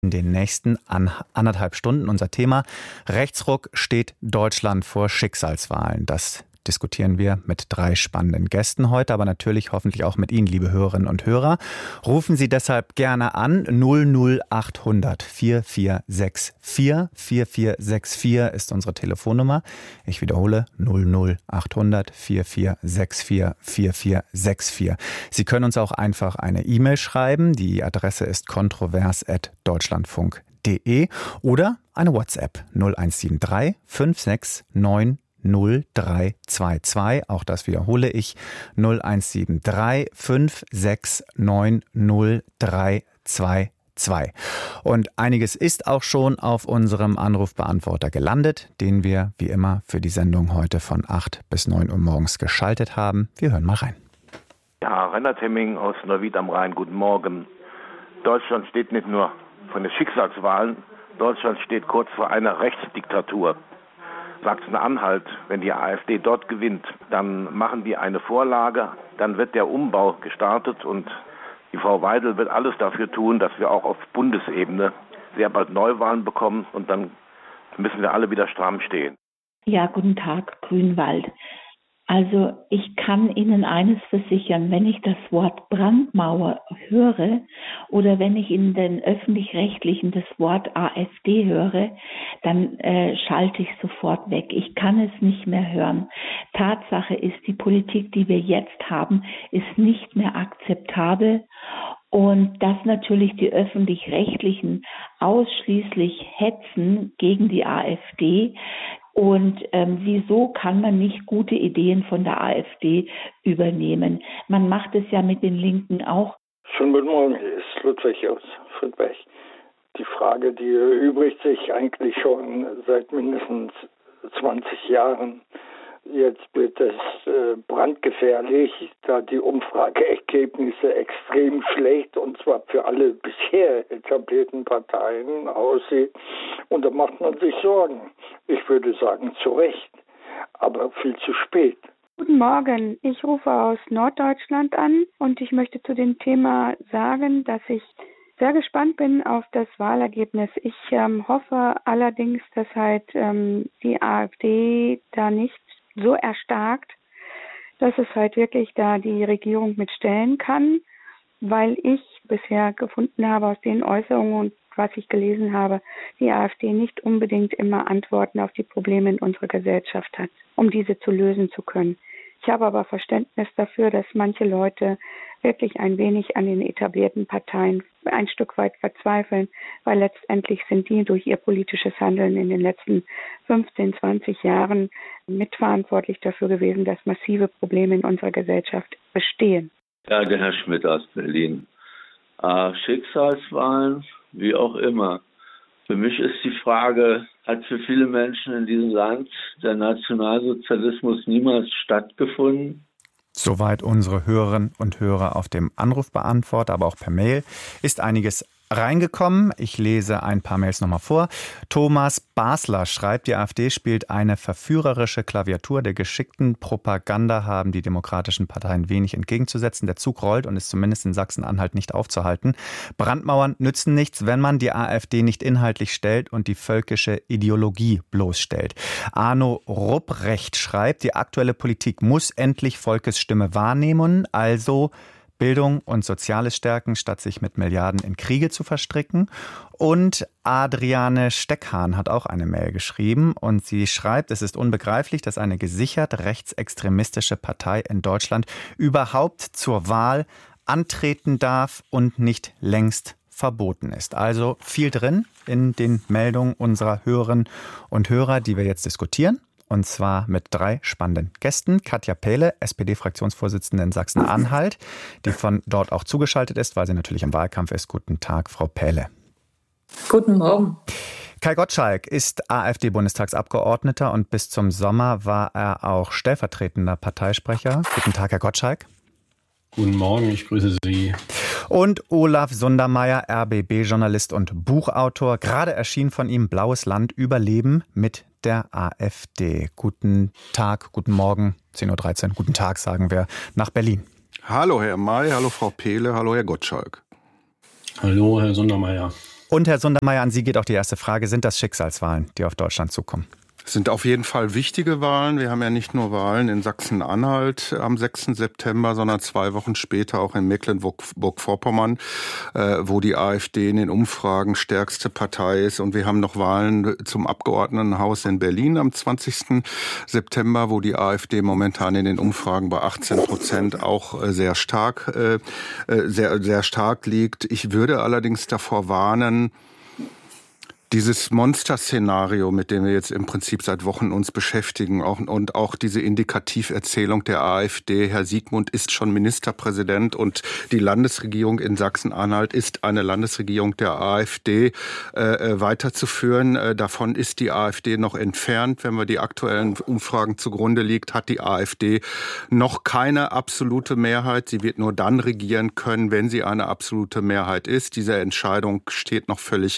In den nächsten anderthalb Stunden unser Thema: Rechtsruck, steht Deutschland vor Schicksalswahlen. Das diskutieren wir mit 3 spannenden Gästen heute, aber natürlich hoffentlich auch mit Ihnen, liebe Hörerinnen und Hörer. Rufen Sie deshalb gerne an. 00800 4464 4464 ist unsere Telefonnummer. Ich wiederhole: 00800 4464 4464. Sie können uns auch einfach eine E-Mail schreiben. Die Adresse ist kontrovers@deutschlandfunk.de oder eine WhatsApp 0173 5690 0322. Auch das wiederhole ich: 0173 5690 0322. Und einiges ist auch schon auf unserem Anrufbeantworter gelandet, den wir wie immer für die Sendung heute von 8 bis 9 Uhr morgens geschaltet haben. Wir hören mal rein. Ja, Reinhard Hemming aus Neuwied am Rhein, guten Morgen. Deutschland steht nicht nur vor den Schicksalswahlen, Deutschland steht kurz vor einer Rechtsdiktatur. Sachsen-Anhalt, wenn die AfD dort gewinnt, dann machen die eine Vorlage, dann wird der Umbau gestartet und die Frau Weidel wird alles dafür tun, dass wir auch auf Bundesebene sehr bald Neuwahlen bekommen und dann müssen wir alle wieder stramm stehen. Ja, guten Tag, Grünwald. Also ich kann Ihnen eines versichern: Wenn ich das Wort Brandmauer höre oder wenn ich in den Öffentlich-Rechtlichen das Wort AfD höre, dann schalte ich sofort weg. Ich kann es nicht mehr hören. Tatsache ist, die Politik, die wir jetzt haben, ist nicht mehr akzeptabel. Und dass natürlich die Öffentlich-Rechtlichen ausschließlich hetzen gegen die AfD. Und wieso kann man nicht gute Ideen von der AfD übernehmen? Man macht es ja mit den Linken auch. Schönen guten Morgen, hier ist Ludwig aus Friedberg. Die Frage, die erübrigt sich eigentlich schon seit mindestens 20 Jahren. Jetzt wird es brandgefährlich, da die Umfrageergebnisse extrem schlecht, und zwar für alle bisher etablierten Parteien, aussehen. Und da macht man sich Sorgen. Ich würde sagen, zu Recht, aber viel zu spät. Guten Morgen, ich rufe aus Norddeutschland an und ich möchte zu dem Thema sagen, dass ich sehr gespannt bin auf das Wahlergebnis. Ich hoffe allerdings, dass die AfD da nicht so erstarkt, dass es wirklich da die Regierung mitstellen kann, weil ich bisher gefunden habe aus den Äußerungen und was ich gelesen habe, die AfD nicht unbedingt immer Antworten auf die Probleme in unserer Gesellschaft hat, um diese zu lösen zu können. Ich habe aber Verständnis dafür, dass manche Leute wirklich ein wenig an den etablierten Parteien ein Stück weit verzweifeln, weil letztendlich sind die durch ihr politisches Handeln in den letzten 15, 20 Jahren mitverantwortlich dafür gewesen, dass massive Probleme in unserer Gesellschaft bestehen. Ja, der Herr Schmidt aus Berlin. Schicksalswahlen, wie auch immer. Für mich ist die Frage, hat für viele Menschen in diesem Land der Nationalsozialismus niemals stattgefunden? Soweit unsere Hörerinnen und Hörer auf dem Anrufbeantworter, aber auch per Mail ist einiges reingekommen. Ich lese ein paar Mails nochmal vor. Thomas Basler schreibt, die AfD spielt eine verführerische Klaviatur. Der geschickten Propaganda haben die demokratischen Parteien wenig entgegenzusetzen. Der Zug rollt und ist zumindest in Sachsen-Anhalt nicht aufzuhalten. Brandmauern nützen nichts, wenn man die AfD nicht inhaltlich stellt und die völkische Ideologie bloßstellt. Arno Rupprecht schreibt, die aktuelle Politik muss endlich Volkes Stimme wahrnehmen, also Bildung und Soziales stärken, statt sich mit Milliarden in Kriege zu verstricken. Und Adriane Steckhahn hat auch eine Mail geschrieben und sie schreibt, es ist unbegreiflich, dass eine gesichert rechtsextremistische Partei in Deutschland überhaupt zur Wahl antreten darf und nicht längst verboten ist. Also viel drin in den Meldungen unserer Hörerinnen und Hörer, die wir jetzt diskutieren. Und zwar mit 3 spannenden Gästen. Katja Pähle, SPD-Fraktionsvorsitzende in Sachsen-Anhalt, die von dort auch zugeschaltet ist, weil sie natürlich im Wahlkampf ist. Guten Tag, Frau Pähle. Guten Morgen. Kai Gottschalk ist AfD-Bundestagsabgeordneter und bis zum Sommer war er auch stellvertretender Parteisprecher. Guten Tag, Herr Gottschalk. Guten Morgen, ich grüße Sie. Und Olaf Sundermeier, RBB-Journalist und Buchautor. Gerade erschien von ihm Blaues Land, Überleben mit der AfD. Guten Tag, guten Morgen, 10.13 Uhr, guten Tag sagen wir nach Berlin. Hallo Herr May, hallo Frau Pähle, hallo Herr Gottschalk. Hallo Herr Sundermeier. Und Herr Sundermeier, an Sie geht auch die erste Frage. Sind das Schicksalswahlen, die auf Deutschland zukommen? Es sind auf jeden Fall wichtige Wahlen. Wir haben ja nicht nur Wahlen in Sachsen-Anhalt am 6. September, sondern 2 Wochen später auch in Mecklenburg-Vorpommern, wo die AfD in den Umfragen stärkste Partei ist. Und wir haben noch Wahlen zum Abgeordnetenhaus in Berlin am 20. September, wo die AfD momentan in den Umfragen bei 18% auch sehr stark liegt. Ich würde allerdings davor warnen, dieses Monster-Szenario, mit dem wir jetzt im Prinzip seit Wochen uns beschäftigen, und auch diese Indikativerzählung der AfD, Herr Siegmund ist schon Ministerpräsident und die Landesregierung in Sachsen-Anhalt ist eine Landesregierung der AfD, weiterzuführen. Davon ist die AfD noch entfernt. Wenn wir die aktuellen Umfragen zugrunde liegt, hat die AfD noch keine absolute Mehrheit. Sie wird nur dann regieren können, wenn sie eine absolute Mehrheit ist. Diese Entscheidung ist noch völlig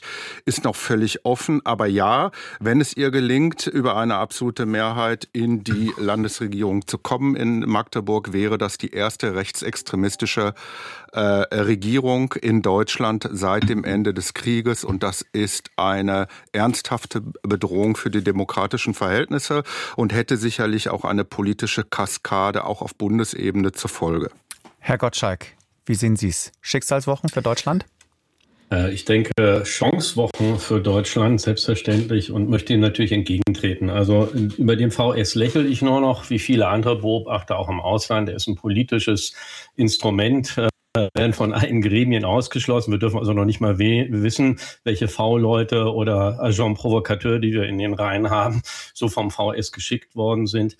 offen. Aber ja, wenn es ihr gelingt, über eine absolute Mehrheit in die Landesregierung zu kommen in Magdeburg, wäre das die erste rechtsextremistische Regierung in Deutschland seit dem Ende des Krieges. Und das ist eine ernsthafte Bedrohung für die demokratischen Verhältnisse und hätte sicherlich auch eine politische Kaskade auch auf Bundesebene zur Folge. Herr Gottschalk, wie sehen Sie es? Schicksalswochen für Deutschland? Ich denke, Chancewochen für Deutschland, selbstverständlich, und möchte ihm natürlich entgegentreten. Also über den VS lächle ich nur noch, wie viele andere Beobachter auch im Ausland. Er ist ein politisches Instrument, werden von allen Gremien ausgeschlossen. Wir dürfen also noch nicht mal wissen, welche V-Leute oder Agent Provocateur, die wir in den Reihen haben, so vom VS geschickt worden sind.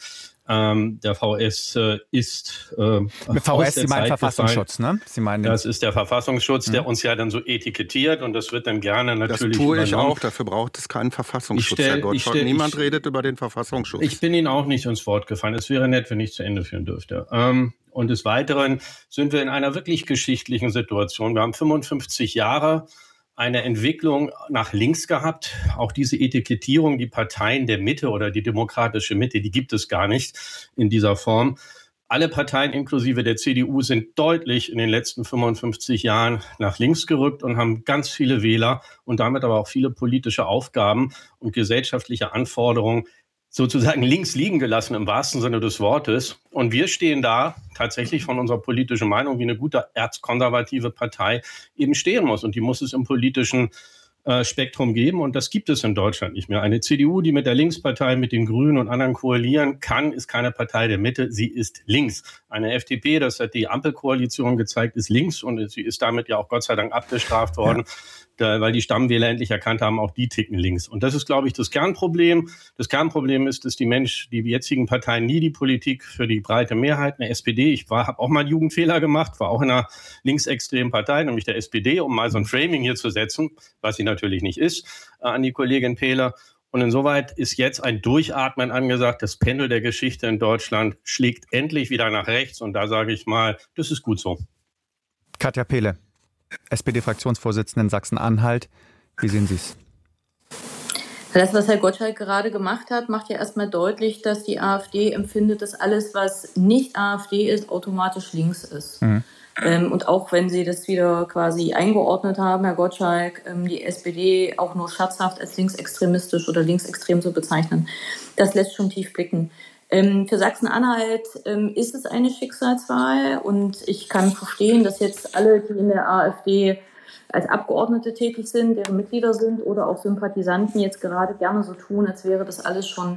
Der VS ist mit VS, Sie meinen Verfassungsschutz, ne? Sie meinen das ist der Verfassungsschutz, der uns ja dann so etikettiert, und das wird dann gerne natürlich Das tue ich auch, dafür braucht es keinen Verfassungsschutz, Herr Gottschalk. Niemand redet über den Verfassungsschutz. Ich bin Ihnen auch nicht ins Wort gefallen. Es wäre nett, wenn ich zu Ende führen dürfte. Und des Weiteren sind wir in einer wirklich geschichtlichen Situation. Wir haben 55 Jahre eine Entwicklung nach links gehabt. Auch diese Etikettierung, die Parteien der Mitte oder die demokratische Mitte, die gibt es gar nicht in dieser Form. Alle Parteien inklusive der CDU sind deutlich in den letzten 55 Jahren nach links gerückt und haben ganz viele Wähler und damit aber auch viele politische Aufgaben und gesellschaftliche Anforderungen sozusagen links liegen gelassen im wahrsten Sinne des Wortes. Und wir stehen da tatsächlich von unserer politischen Meinung, wie eine gute erzkonservative Partei eben stehen muss. Und die muss es im politischen Spektrum geben. Und das gibt es in Deutschland nicht mehr. Eine CDU, die mit der Linkspartei, mit den Grünen und anderen koalieren kann, ist keine Partei der Mitte. Sie ist links. Eine FDP, das hat die Ampelkoalition gezeigt, ist links. Und sie ist damit ja auch Gott sei Dank abgestraft worden. Weil die Stammwähler endlich erkannt haben, auch die ticken links. Und das ist, glaube ich, das Kernproblem. Das Kernproblem ist, dass die jetzigen Parteien nie die Politik für die breite Mehrheit, eine SPD, habe auch mal einen Jugendfehler gemacht, war auch in einer linksextremen Partei, nämlich der SPD, um mal so ein Framing hier zu setzen, was sie natürlich nicht ist, an die Kollegin Pehler. Und insoweit ist jetzt ein Durchatmen angesagt. Das Pendel der Geschichte in Deutschland schlägt endlich wieder nach rechts. Und da sage ich mal, das ist gut so. Katja Pehle, SPD-Fraktionsvorsitzende in Sachsen-Anhalt. Wie sehen Sie es? Das, was Herr Gottschalk gerade gemacht hat, macht ja erstmal deutlich, dass die AfD empfindet, dass alles, was nicht AfD ist, automatisch links ist. Mhm. Und auch wenn Sie das wieder quasi eingeordnet haben, Herr Gottschalk, die SPD auch nur scherzhaft als linksextremistisch oder linksextrem zu bezeichnen, das lässt schon tief blicken. Für Sachsen-Anhalt ist es eine Schicksalswahl und ich kann verstehen, dass jetzt alle, die in der AfD als Abgeordnete tätig sind, deren Mitglieder sind oder auch Sympathisanten jetzt gerade gerne so tun, als wäre das alles schon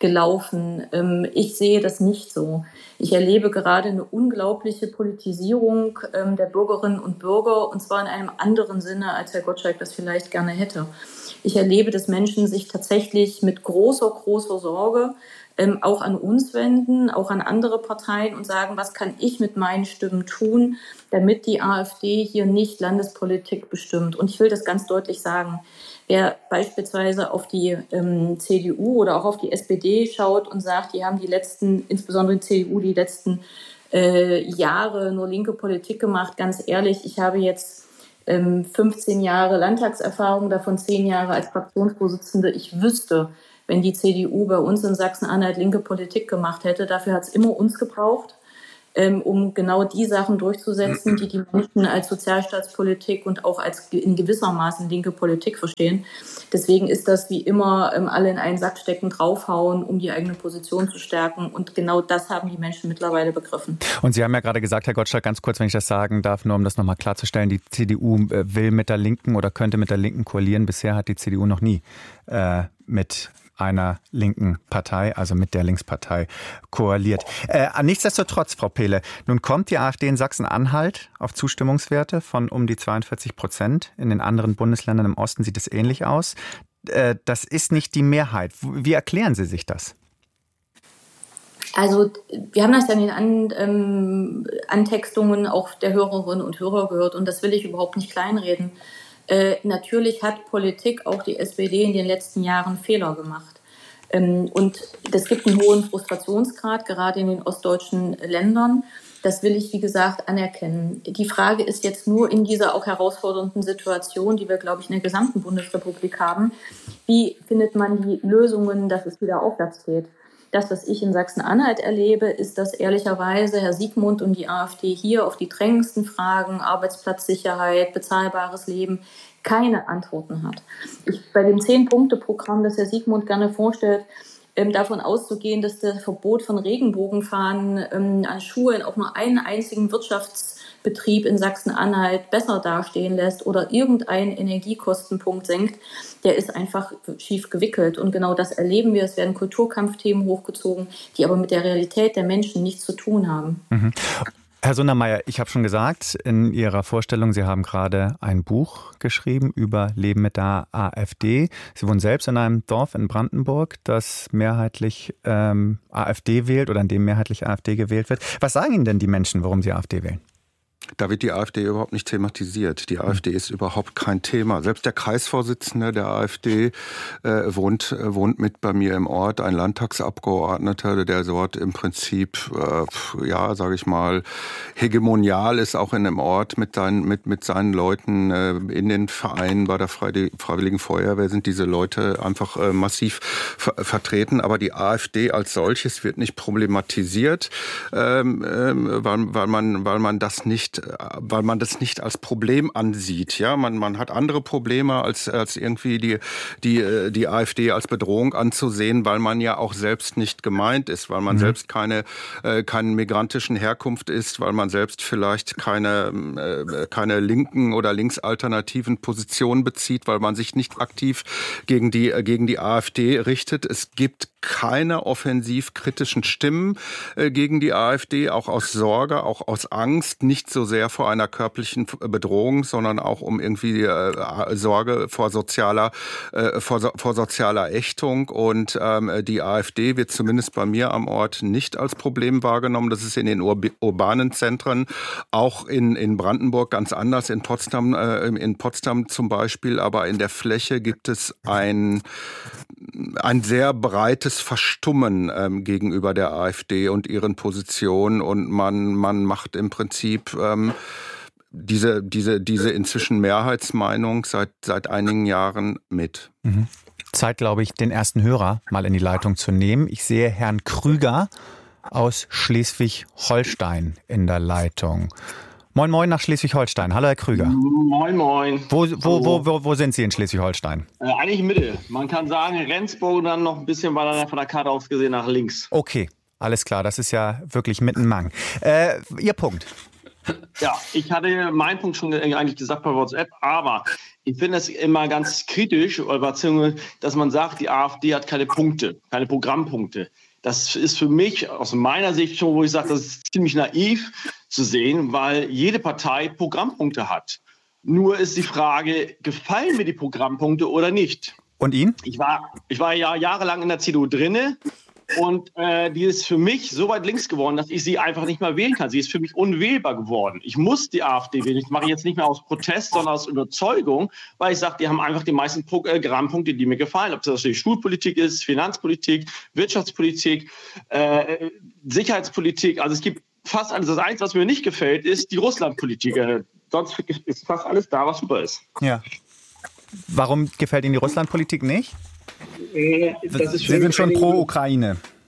gelaufen. Ich sehe das nicht so. Ich erlebe gerade eine unglaubliche Politisierung der Bürgerinnen und Bürger, und zwar in einem anderen Sinne, als Herr Gottschalk das vielleicht gerne hätte. Ich erlebe, dass Menschen sich tatsächlich mit großer Sorge auch an uns wenden, auch an andere Parteien und sagen, was kann ich mit meinen Stimmen tun, damit die AfD hier nicht Landespolitik bestimmt. Und ich will das ganz deutlich sagen. Wer beispielsweise auf die CDU oder auch auf die SPD schaut und sagt, die haben insbesondere die CDU, die letzten Jahre nur linke Politik gemacht, ganz ehrlich, ich habe jetzt 15 Jahre Landtagserfahrung, davon 10 Jahre als Fraktionsvorsitzende. Ich wüsste, wenn die CDU bei uns in Sachsen-Anhalt linke Politik gemacht hätte. Dafür hat es immer uns gebraucht. um genau die Sachen durchzusetzen, die Menschen als Sozialstaatspolitik und auch als in gewissermaßen linke Politik verstehen. Deswegen ist das wie immer alle in einen Sack stecken, draufhauen, um die eigene Position zu stärken. Und genau das haben die Menschen mittlerweile begriffen. Und Sie haben ja gerade gesagt, Herr Gottschalk, ganz kurz, wenn ich das sagen darf, nur um das nochmal klarzustellen, die CDU will mit der Linken oder könnte mit der Linken koalieren. Bisher hat die CDU noch nie mit einer linken Partei, also mit der Linkspartei, koaliert. Nichtsdestotrotz, Frau Pehle, nun kommt die AfD in Sachsen-Anhalt auf Zustimmungswerte von um die 42%. In den anderen Bundesländern im Osten sieht es ähnlich aus. Das ist nicht die Mehrheit. Wie erklären Sie sich das? Also wir haben das ja in den Antextungen auch der Hörerinnen und Hörer gehört und das will ich überhaupt nicht kleinreden. Natürlich hat Politik, auch die SPD, in den letzten Jahren Fehler gemacht. Und es gibt einen hohen Frustrationsgrad, gerade in den ostdeutschen Ländern. Das will ich, wie gesagt, anerkennen. Die Frage ist jetzt nur in dieser auch herausfordernden Situation, die wir, glaube ich, in der gesamten Bundesrepublik haben, wie findet man die Lösungen, dass es wieder aufwärts geht? Das, was ich in Sachsen-Anhalt erlebe, ist, dass ehrlicherweise Herr Siegmund und die AfD hier auf die drängendsten Fragen, Arbeitsplatzsicherheit, bezahlbares Leben, keine Antworten hat. Bei dem 10-Punkte-Programm, das Herr Siegmund gerne vorstellt, davon auszugehen, dass das Verbot von Regenbogenfahnen an Schulen auch nur einen einzigen Wirtschaftsbetrieb in Sachsen-Anhalt besser dastehen lässt oder irgendeinen Energiekostenpunkt senkt, der ist einfach schief gewickelt. Und genau das erleben wir. Es werden Kulturkampfthemen hochgezogen, die aber mit der Realität der Menschen nichts zu tun haben. Mhm. Herr Sundermeier, ich habe schon gesagt, in Ihrer Vorstellung, Sie haben gerade ein Buch geschrieben über Leben mit der AfD. Sie wohnen selbst in einem Dorf in Brandenburg, das mehrheitlich AfD wählt oder in dem mehrheitlich AfD gewählt wird. Was sagen Ihnen denn die Menschen, warum sie AfD wählen? Da wird die AfD überhaupt nicht thematisiert. Die AfD ist überhaupt kein Thema. Selbst der Kreisvorsitzende der AfD wohnt mit bei mir im Ort, ein Landtagsabgeordneter, der dort im Prinzip, sage ich mal, hegemonial ist, auch in dem Ort mit seinen Leuten in den Vereinen bei der Freiwilligen Feuerwehr sind diese Leute einfach massiv vertreten. Aber die AfD als solches wird nicht problematisiert, weil man das nicht als Problem ansieht. Ja, man hat andere Probleme als irgendwie die AfD als Bedrohung anzusehen, weil man ja auch selbst nicht gemeint ist, weil man selbst keine migrantischen Herkunft ist, weil man selbst vielleicht keine linken oder linksalternativen Positionen bezieht, weil man sich nicht aktiv gegen die AfD richtet. Es gibt keine offensiv kritischen Stimmen gegen die AfD, auch aus Sorge, auch aus Angst, nicht so sehr vor einer körperlichen Bedrohung, sondern auch um irgendwie Sorge vor sozialer Ächtung. Und die AfD wird zumindest bei mir am Ort nicht als Problem wahrgenommen. Das ist in den urbanen Zentren, auch in Brandenburg ganz anders, in Potsdam zum Beispiel. Aber in der Fläche gibt es ein sehr breites Verstummen gegenüber der AfD und ihren Positionen, und man macht im Prinzip diese inzwischen Mehrheitsmeinung seit einigen Jahren mit. Mhm. Zeit, glaube ich, den ersten Hörer mal in die Leitung zu nehmen. Ich sehe Herrn Krüger aus Schleswig-Holstein in der Leitung. Moin, moin nach Schleswig-Holstein. Hallo, Herr Krüger. Moin, moin. Wo sind Sie in Schleswig-Holstein? Eigentlich Mitte. Man kann sagen, Rendsburg und dann noch ein bisschen weiter von der Karte aus gesehen nach links. Okay, alles klar. Das ist ja wirklich mittenmang. Ihr Punkt. Ja, ich hatte meinen Punkt schon eigentlich gesagt bei WhatsApp, aber ich finde es immer ganz kritisch, dass man sagt, die AfD hat keine Punkte, keine Programmpunkte. Das ist für mich aus meiner Sicht schon, wo ich sage, das ist ziemlich naiv zu sehen, weil jede Partei Programmpunkte hat. Nur ist die Frage, gefallen mir die Programmpunkte oder nicht? Und Ihnen? Ich war ja jahrelang in der CDU drinne und die ist für mich so weit links geworden, dass ich sie einfach nicht mehr wählen kann. Sie ist für mich unwählbar geworden. Ich muss die AfD wählen. Ich mache jetzt nicht mehr aus Protest, sondern aus Überzeugung, weil ich sage, die haben einfach die meisten Programmpunkte, die mir gefallen. Ob das Schulpolitik ist, Finanzpolitik, Wirtschaftspolitik, Sicherheitspolitik. Also es gibt fast alles. Das Einzige, was mir nicht gefällt, ist die Russlandpolitik. Sonst ist fast alles da, was super ist. Ja. Warum gefällt Ihnen die Russlandpolitik nicht? Sie sind schon pro Ukraine.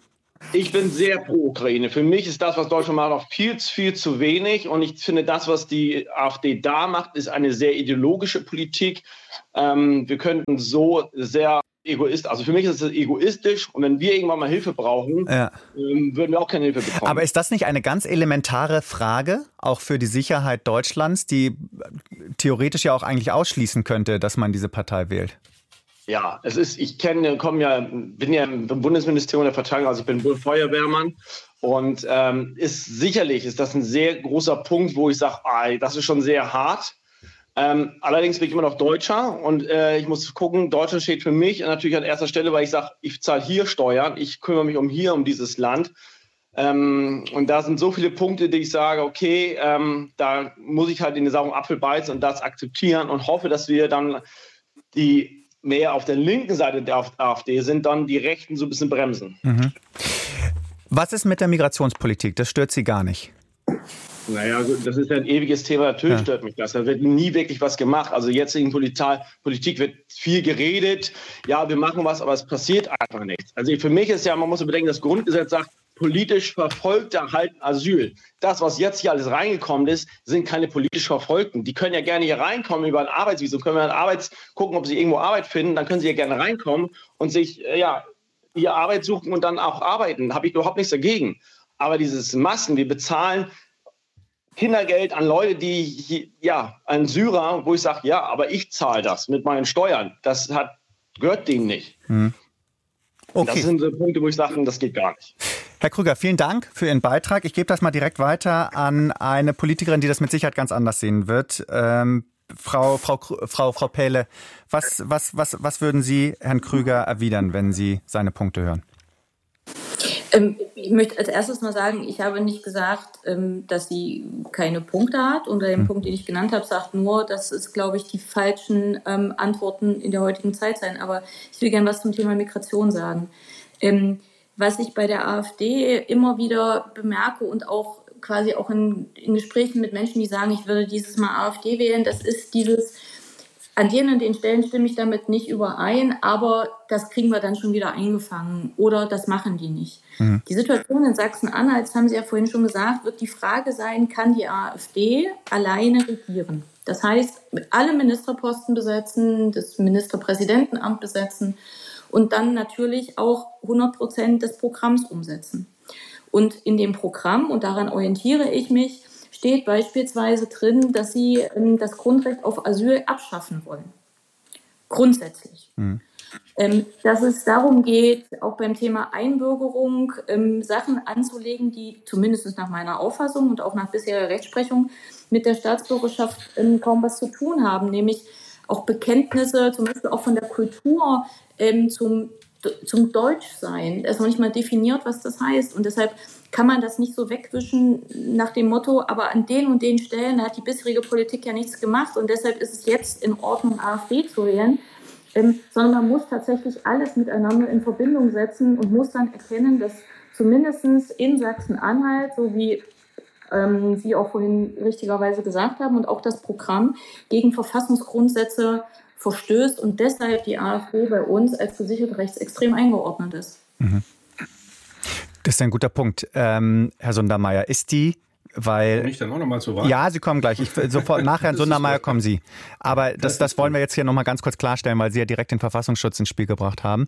Ich bin sehr pro Ukraine. Für mich ist das, was Deutschland macht, auch viel zu wenig. Und ich finde, das, was die AfD da macht, ist eine sehr ideologische Politik. Wir könnten so sehr also für mich ist es egoistisch. Und wenn wir irgendwann mal Hilfe brauchen, würden wir auch keine Hilfe bekommen. Aber ist das nicht eine ganz elementare Frage, auch für die Sicherheit Deutschlands, die theoretisch ja auch eigentlich ausschließen könnte, dass man diese Partei wählt? Ja, ich bin ja im Bundesministerium der Verteidigung, also ich bin Feuerwehrmann und ist das ein sehr großer Punkt, wo ich sage, das ist schon sehr hart. Allerdings bin ich immer noch Deutscher und ich muss gucken, Deutschland steht für mich natürlich an erster Stelle, weil ich sage, ich zahle hier Steuern, ich kümmere mich um dieses Land. Und da sind so viele Punkte, die ich sage, okay, da muss ich halt in den sauren Apfel beißen und das akzeptieren und hoffe, dass wir dann die mehr auf der linken Seite der AfD sind, dann die Rechten so ein bisschen bremsen. Mhm. Was ist mit der Migrationspolitik? Das stört Sie gar nicht? Naja, das ist ja ein ewiges Thema. Natürlich stört mich das. Da wird nie wirklich was gemacht. Also jetzt in Politik wird viel geredet. Ja, wir machen was, aber es passiert einfach nichts. Also für mich ist ja, man muss bedenken, das Grundgesetz sagt, politisch Verfolgte erhalten Asyl. Das, was jetzt hier alles reingekommen ist, sind keine politisch Verfolgten. Die können ja gerne hier reinkommen über ein Arbeitsvisum. Können wir gucken, ob sie irgendwo Arbeit finden. Dann können sie ja gerne reinkommen und sich ihre Arbeit suchen und dann auch arbeiten. Da habe ich überhaupt nichts dagegen. Aber dieses Massen, wir bezahlen Kindergeld an Leute, an Syrer, wo ich sage, aber ich zahle das mit meinen Steuern. Das gehört denen nicht. Okay. Das sind so Punkte, wo ich sage, das geht gar nicht. Herr Krüger, vielen Dank für Ihren Beitrag. Ich gebe das mal direkt weiter an eine Politikerin, die das mit Sicherheit ganz anders sehen wird. Frau Pähle, was würden Sie Herrn Krüger erwidern, wenn Sie seine Punkte hören? Ich möchte als erstes mal sagen, ich habe nicht gesagt, dass sie keine Punkte hat. Unter dem Punkt, den ich genannt habe, sagt nur, dass es, glaube ich, die falschen Antworten in der heutigen Zeit seien. Aber ich will gerne was zum Thema Migration sagen. Was ich bei der AfD immer wieder bemerke und auch quasi auch in Gesprächen mit Menschen, die sagen, ich würde dieses Mal AfD wählen, das ist dieses, an den und den Stellen stimme ich damit nicht überein, aber das kriegen wir dann schon wieder eingefangen oder das machen die nicht. Mhm. Die Situation in Sachsen-Anhalt, das haben Sie ja vorhin schon gesagt, wird die Frage sein, kann die AfD alleine regieren? Das heißt, alle Ministerposten besetzen, das Ministerpräsidentenamt besetzen und dann natürlich auch 100% des Programms umsetzen. Und in dem Programm, und daran orientiere ich mich, steht beispielsweise drin, dass sie das Grundrecht auf Asyl abschaffen wollen. Grundsätzlich. Mhm. Dass es darum geht, auch beim Thema Einbürgerung Sachen anzulegen, die zumindest nach meiner Auffassung und auch nach bisheriger Rechtsprechung mit der Staatsbürgerschaft kaum was zu tun haben, nämlich auch Bekenntnisse, zum Beispiel auch von der Kultur zum Deutschsein. Es ist noch nicht mal definiert, was das heißt. Und deshalb kann man das nicht so wegwischen nach dem Motto, aber an den und den Stellen hat die bisherige Politik ja nichts gemacht und deshalb ist es jetzt in Ordnung, AfD zu wählen. Sondern man muss tatsächlich alles miteinander in Verbindung setzen und muss dann erkennen, dass zumindest in Sachsen-Anhalt, so wie Sie auch vorhin richtigerweise gesagt haben, und auch das Programm gegen Verfassungsgrundsätze verstößt und deshalb die AfD bei uns als gesichert rechtsextrem eingeordnet ist. Mhm. Das ist ein guter Punkt. Herr Sundermeier, ist die, weil... Komme ich dann auch nochmal zu Wort? Ja, Sie kommen gleich. Sofort nach Herrn Sundermeier kommen Sie. Aber das wollen wir jetzt hier nochmal ganz kurz klarstellen, weil Sie ja direkt den Verfassungsschutz ins Spiel gebracht haben.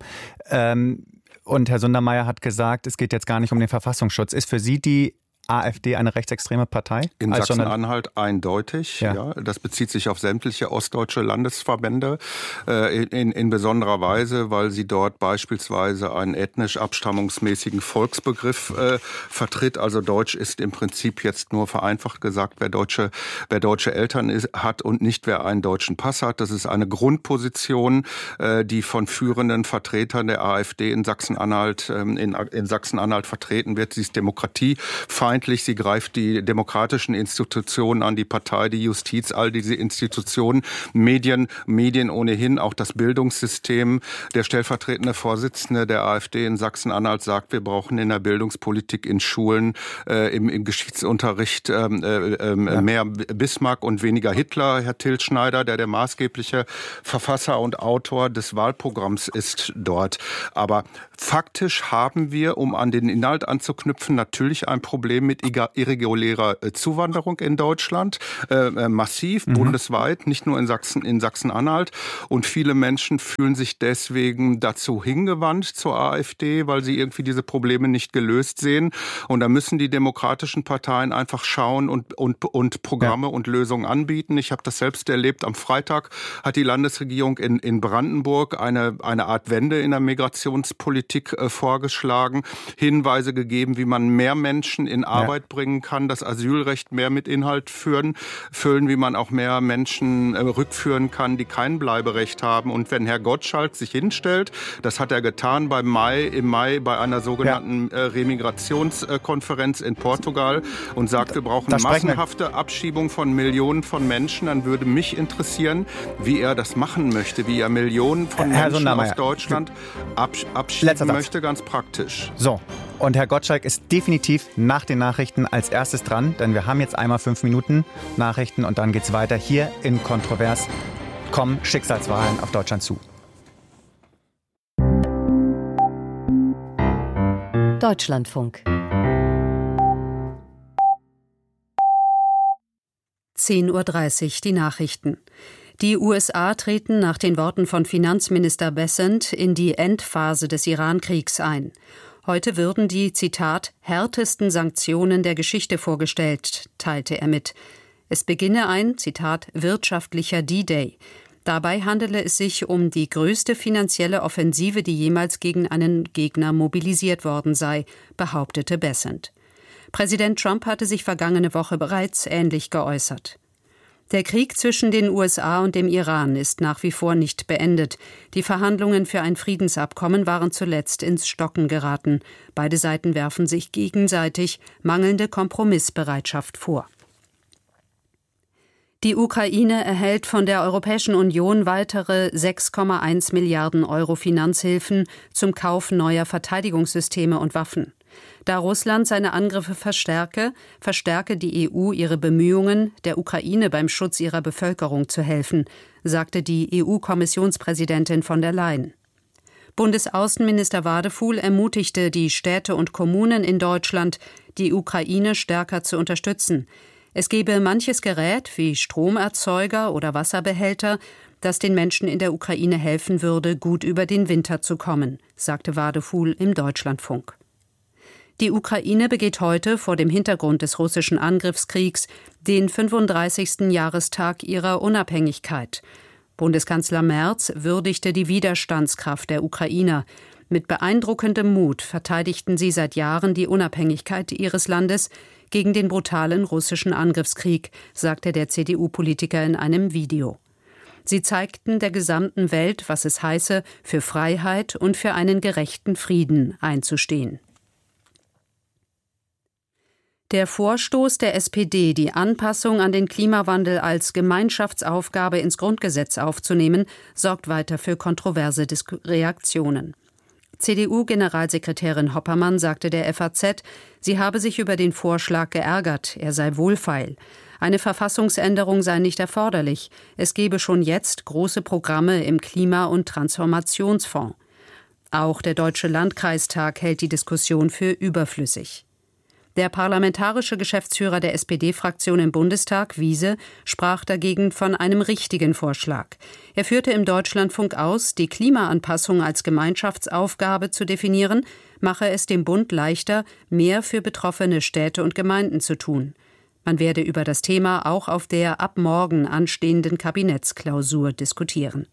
Und Herr Sundermeier hat gesagt, es geht jetzt gar nicht um den Verfassungsschutz. Ist für Sie die AfD eine rechtsextreme Partei? In Sachsen-Anhalt eindeutig. Ja. Das bezieht sich auf sämtliche ostdeutsche Landesverbände in besonderer Weise, weil sie dort beispielsweise einen ethnisch-abstammungsmäßigen Volksbegriff vertritt. Also Deutsch ist im Prinzip jetzt nur vereinfacht gesagt, wer deutsche Eltern hat und nicht wer einen deutschen Pass hat. Das ist eine Grundposition, die von führenden Vertretern der AfD in Sachsen-Anhalt vertreten wird. Sie ist demokratiefeindlich. fremdenfeindlich, sie greift die demokratischen Institutionen an, die Partei, die Justiz, all diese Institutionen, Medien ohnehin, auch das Bildungssystem. Der stellvertretende Vorsitzende der AfD in Sachsen-Anhalt sagt, wir brauchen in der Bildungspolitik in Schulen, im Geschichtsunterricht mehr Bismarck und weniger Hitler. Herr Till Schneider, der maßgebliche Verfasser und Autor des Wahlprogramms ist dort. Aber faktisch haben wir, um an den Inhalt anzuknüpfen, natürlich ein Problem mit irregulärer Zuwanderung in Deutschland. Massiv, bundesweit, nicht nur in Sachsen-Anhalt. Und viele Menschen fühlen sich deswegen dazu hingewandt zur AfD, weil sie irgendwie diese Probleme nicht gelöst sehen. Und da müssen die demokratischen Parteien einfach schauen und Programme und Lösungen anbieten. Ich habe das selbst erlebt. Am Freitag hat die Landesregierung in Brandenburg eine Art Wende in der Migrationspolitik vorgeschlagen, Hinweise gegeben, wie man mehr Menschen in Arbeit bringen kann, das Asylrecht mehr mit Inhalt füllen, wie man auch mehr Menschen rückführen kann, die kein Bleiberecht haben. Und wenn Herr Gottschalk sich hinstellt, das hat er getan im Mai bei einer sogenannten Remigrationskonferenz in Portugal und sagt, wir brauchen massenhafte Abschiebung von Millionen von Menschen, dann würde mich interessieren, wie er das machen möchte, wie er Millionen von Menschen aus Deutschland abschieben möchte, ganz praktisch. So, und Herr Gottschalk ist definitiv nach den Nachrichten als erstes dran, denn wir haben jetzt einmal 5 Minuten Nachrichten und dann geht's weiter hier in Kontrovers. Kommen Schicksalswahlen auf Deutschland zu. Deutschlandfunk. 10:30 Uhr die Nachrichten. Die USA treten nach den Worten von Finanzminister Bessent in die Endphase des Iran-Kriegs ein. Heute würden die, Zitat, härtesten Sanktionen der Geschichte vorgestellt, teilte er mit. Es beginne ein, Zitat, wirtschaftlicher D-Day. Dabei handele es sich um die größte finanzielle Offensive, die jemals gegen einen Gegner mobilisiert worden sei, behauptete Bessent. Präsident Trump hatte sich vergangene Woche bereits ähnlich geäußert. Der Krieg zwischen den USA und dem Iran ist nach wie vor nicht beendet. Die Verhandlungen für ein Friedensabkommen waren zuletzt ins Stocken geraten. Beide Seiten werfen sich gegenseitig mangelnde Kompromissbereitschaft vor. Die Ukraine erhält von der Europäischen Union weitere 6,1 Milliarden Euro Finanzhilfen zum Kauf neuer Verteidigungssysteme und Waffen. Da Russland seine Angriffe verstärke die EU ihre Bemühungen, der Ukraine beim Schutz ihrer Bevölkerung zu helfen, sagte die EU-Kommissionspräsidentin von der Leyen. Bundesaußenminister Wadefuhl ermutigte die Städte und Kommunen in Deutschland, die Ukraine stärker zu unterstützen. Es gebe manches Gerät wie Stromerzeuger oder Wasserbehälter, das den Menschen in der Ukraine helfen würde, gut über den Winter zu kommen, sagte Wadefuhl im Deutschlandfunk. Die Ukraine begeht heute vor dem Hintergrund des russischen Angriffskriegs den 35. Jahrestag ihrer Unabhängigkeit. Bundeskanzler Merz würdigte die Widerstandskraft der Ukrainer. Mit beeindruckendem Mut verteidigten sie seit Jahren die Unabhängigkeit ihres Landes gegen den brutalen russischen Angriffskrieg, sagte der CDU-Politiker in einem Video. Sie zeigten der gesamten Welt, was es heiße, für Freiheit und für einen gerechten Frieden einzustehen. Der Vorstoß der SPD, die Anpassung an den Klimawandel als Gemeinschaftsaufgabe ins Grundgesetz aufzunehmen, sorgt weiter für kontroverse Reaktionen. CDU-Generalsekretärin Hoppermann sagte der FAZ, sie habe sich über den Vorschlag geärgert, er sei wohlfeil. Eine Verfassungsänderung sei nicht erforderlich. Es gebe schon jetzt große Programme im Klima- und Transformationsfonds. Auch der Deutsche Landkreistag hält die Diskussion für überflüssig. Der parlamentarische Geschäftsführer der SPD-Fraktion im Bundestag, Wiese, sprach dagegen von einem richtigen Vorschlag. Er führte im Deutschlandfunk aus, die Klimaanpassung als Gemeinschaftsaufgabe zu definieren, mache es dem Bund leichter, mehr für betroffene Städte und Gemeinden zu tun. Man werde über das Thema auch auf der ab morgen anstehenden Kabinettsklausur diskutieren.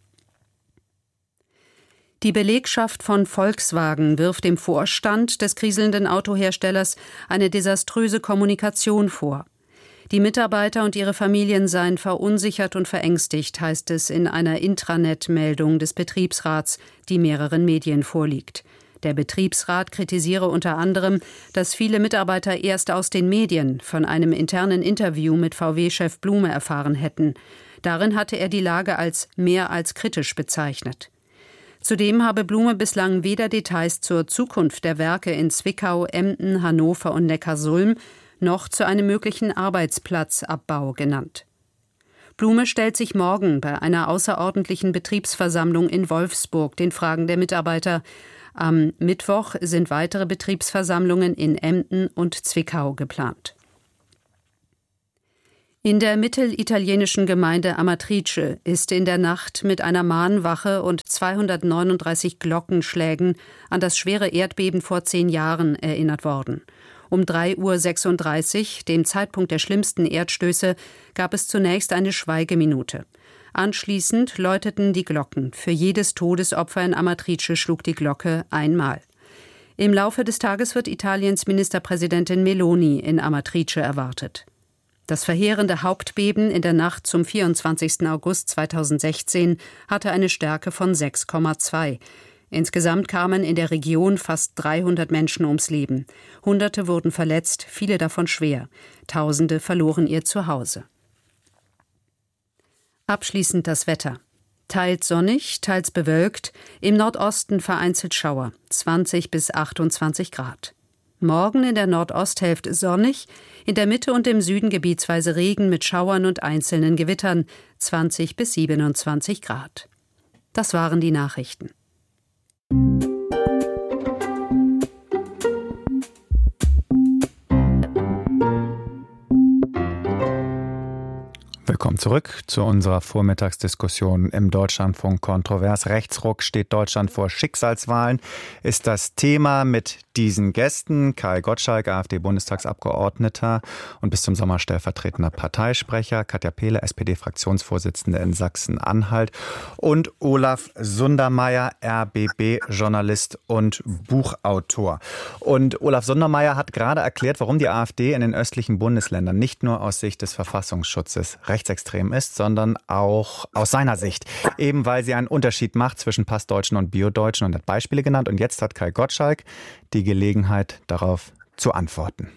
Die Belegschaft von Volkswagen wirft dem Vorstand des kriselnden Autoherstellers eine desaströse Kommunikation vor. Die Mitarbeiter und ihre Familien seien verunsichert und verängstigt, heißt es in einer Intranet-Meldung des Betriebsrats, die mehreren Medien vorliegt. Der Betriebsrat kritisiere unter anderem, dass viele Mitarbeiter erst aus den Medien von einem internen Interview mit VW-Chef Blume erfahren hätten. Darin hatte er die Lage als mehr als kritisch bezeichnet. Zudem habe Blume bislang weder Details zur Zukunft der Werke in Zwickau, Emden, Hannover und Neckarsulm noch zu einem möglichen Arbeitsplatzabbau genannt. Blume stellt sich morgen bei einer außerordentlichen Betriebsversammlung in Wolfsburg den Fragen der Mitarbeiter. Am Mittwoch sind weitere Betriebsversammlungen in Emden und Zwickau geplant. In der mittelitalienischen Gemeinde Amatrice ist in der Nacht mit einer Mahnwache und 239 Glockenschlägen an das schwere Erdbeben vor 10 Jahren erinnert worden. Um 3:36 Uhr, dem Zeitpunkt der schlimmsten Erdstöße, gab es zunächst eine Schweigeminute. Anschließend läuteten die Glocken. Für jedes Todesopfer in Amatrice schlug die Glocke einmal. Im Laufe des Tages wird Italiens Ministerpräsidentin Meloni in Amatrice erwartet. Das verheerende Hauptbeben in der Nacht zum 24. August 2016 hatte eine Stärke von 6,2. Insgesamt kamen in der Region fast 300 Menschen ums Leben. Hunderte wurden verletzt, viele davon schwer. Tausende verloren ihr Zuhause. Abschließend das Wetter. Teils sonnig, teils bewölkt, im Nordosten vereinzelt Schauer, 20 bis 28 Grad. Morgen in der Nordosthälfte sonnig, in der Mitte und im Süden gebietsweise Regen mit Schauern und einzelnen Gewittern, 20 bis 27 Grad. Das waren die Nachrichten. Willkommen zurück zu unserer Vormittagsdiskussion im Deutschlandfunk Kontrovers. Rechtsruck, steht Deutschland vor Schicksalswahlen, ist das Thema mit diesen Gästen. Kai Gottschalk, AfD-Bundestagsabgeordneter und bis zum Sommer stellvertretender Parteisprecher, Katja Pehle, SPD-Fraktionsvorsitzende in Sachsen-Anhalt und Olaf Sundermeier, RBB-Journalist und Buchautor. Und Olaf Sundermeier hat gerade erklärt, warum die AfD in den östlichen Bundesländern nicht nur aus Sicht des Verfassungsschutzes rechtsextrem ist, sondern auch aus seiner Sicht. Eben weil sie einen Unterschied macht zwischen Passdeutschen und Biodeutschen und hat Beispiele genannt. Und jetzt hat Kai Gottschalk die Gelegenheit, darauf zu antworten.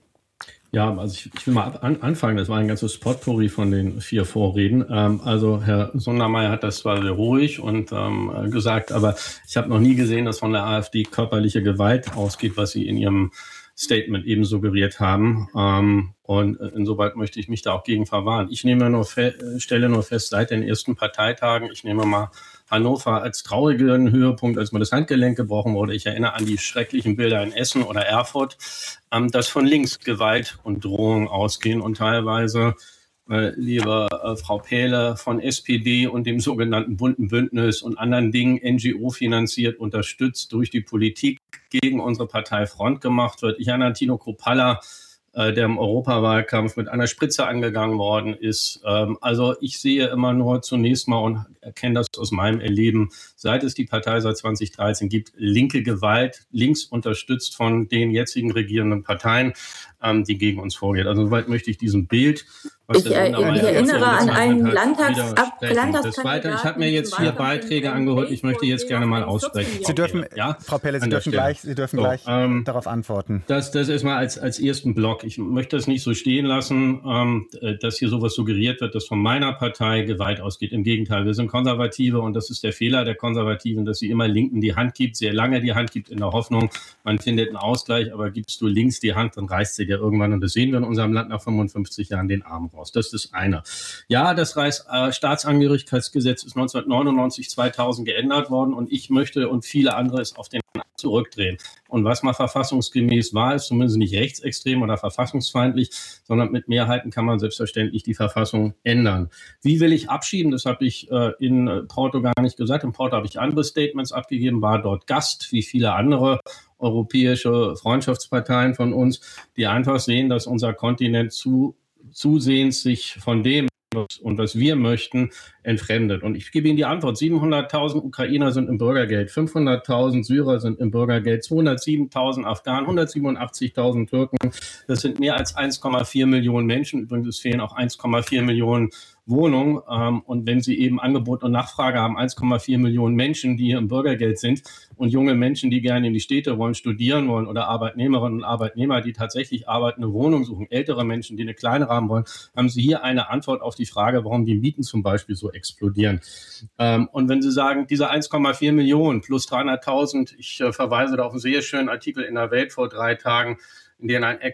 Ja, also ich will mal anfangen. Das war ein ganzes Potpourri von den 4 Vorreden. Also Herr Sundermeier hat das zwar sehr ruhig und gesagt, aber ich habe noch nie gesehen, dass von der AfD körperliche Gewalt ausgeht, was Sie in Ihrem Statement eben suggeriert haben. Und insoweit möchte ich mich da auch gegen verwahren. Ich stelle nur fest, seit den ersten Parteitagen, ich nehme mal Hannover als traurigen Höhepunkt, als mir das Handgelenk gebrochen wurde. Ich erinnere an die schrecklichen Bilder in Essen oder Erfurt, dass von links Gewalt und Drohung ausgehen und teilweise, liebe Frau Pehle, von SPD und dem sogenannten Bunten Bündnis und anderen Dingen NGO finanziert, unterstützt durch die Politik gegen unsere Partei Front gemacht wird. Ich erinnere an Tino Kruppalla, der im Europawahlkampf mit einer Spritze angegangen worden ist. Also ich sehe immer nur zunächst mal und erkenne das aus meinem Erleben, seit es die Partei seit 2013 gibt, linke Gewalt, links unterstützt von den jetzigen regierenden Parteien, die gegen uns vorgeht. Also soweit möchte ich diesem Bild, was ich erinnere an einen Landtagskandidaten. Ich habe mir jetzt 4 Beiträge angehört. Ich möchte jetzt gerne mal aussprechen. Sie dürfen, Frau Pehle, Sie dürfen gleich darauf antworten. Das ist mal als ersten Block. Ich möchte das nicht so stehen lassen, dass hier sowas suggeriert wird, dass von meiner Partei Gewalt ausgeht. Im Gegenteil, wir sind Konservative und das ist der Fehler der Konservativen, dass sie immer Linken die Hand gibt, sehr lange die Hand gibt in der Hoffnung, man findet einen Ausgleich, aber gibst du links die Hand, dann reißt sie dir irgendwann, und das sehen wir in unserem Land nach 55 Jahren, den Arm raus. Das ist das eine. Ja, das Staatsangehörigkeitsgesetz ist 1999, 2000 geändert worden und ich möchte und viele andere es auf den zurückdrehen. Und was mal verfassungsgemäß war, ist zumindest nicht rechtsextrem oder verfassungsfeindlich, sondern mit Mehrheiten kann man selbstverständlich die Verfassung ändern. Wie will ich abschieben? Das habe ich in Porto gar nicht gesagt. In Porto habe ich andere Statements abgegeben, war dort Gast, wie viele andere europäische Freundschaftsparteien von uns, die einfach sehen, dass unser Kontinent zusehends sich von dem und was wir möchten, entfremdet. Und ich gebe Ihnen die Antwort. 700.000 Ukrainer sind im Bürgergeld, 500.000 Syrer sind im Bürgergeld, 207.000 Afghanen, 187.000 Türken. Das sind mehr als 1,4 Millionen Menschen. Übrigens, es fehlen auch 1,4 Millionen Wohnung. Und wenn Sie eben Angebot und Nachfrage haben, 1,4 Millionen Menschen, die hier im Bürgergeld sind und junge Menschen, die gerne in die Städte wollen, studieren wollen oder Arbeitnehmerinnen und Arbeitnehmer, die tatsächlich arbeiten, eine Wohnung suchen, ältere Menschen, die eine kleinere haben wollen, haben Sie hier eine Antwort auf die Frage, warum die Mieten zum Beispiel so explodieren. Und wenn Sie sagen, diese 1,4 Millionen plus 300.000, ich verweise da auf einen sehr schönen Artikel in der Welt vor 3 Tagen, in dem ein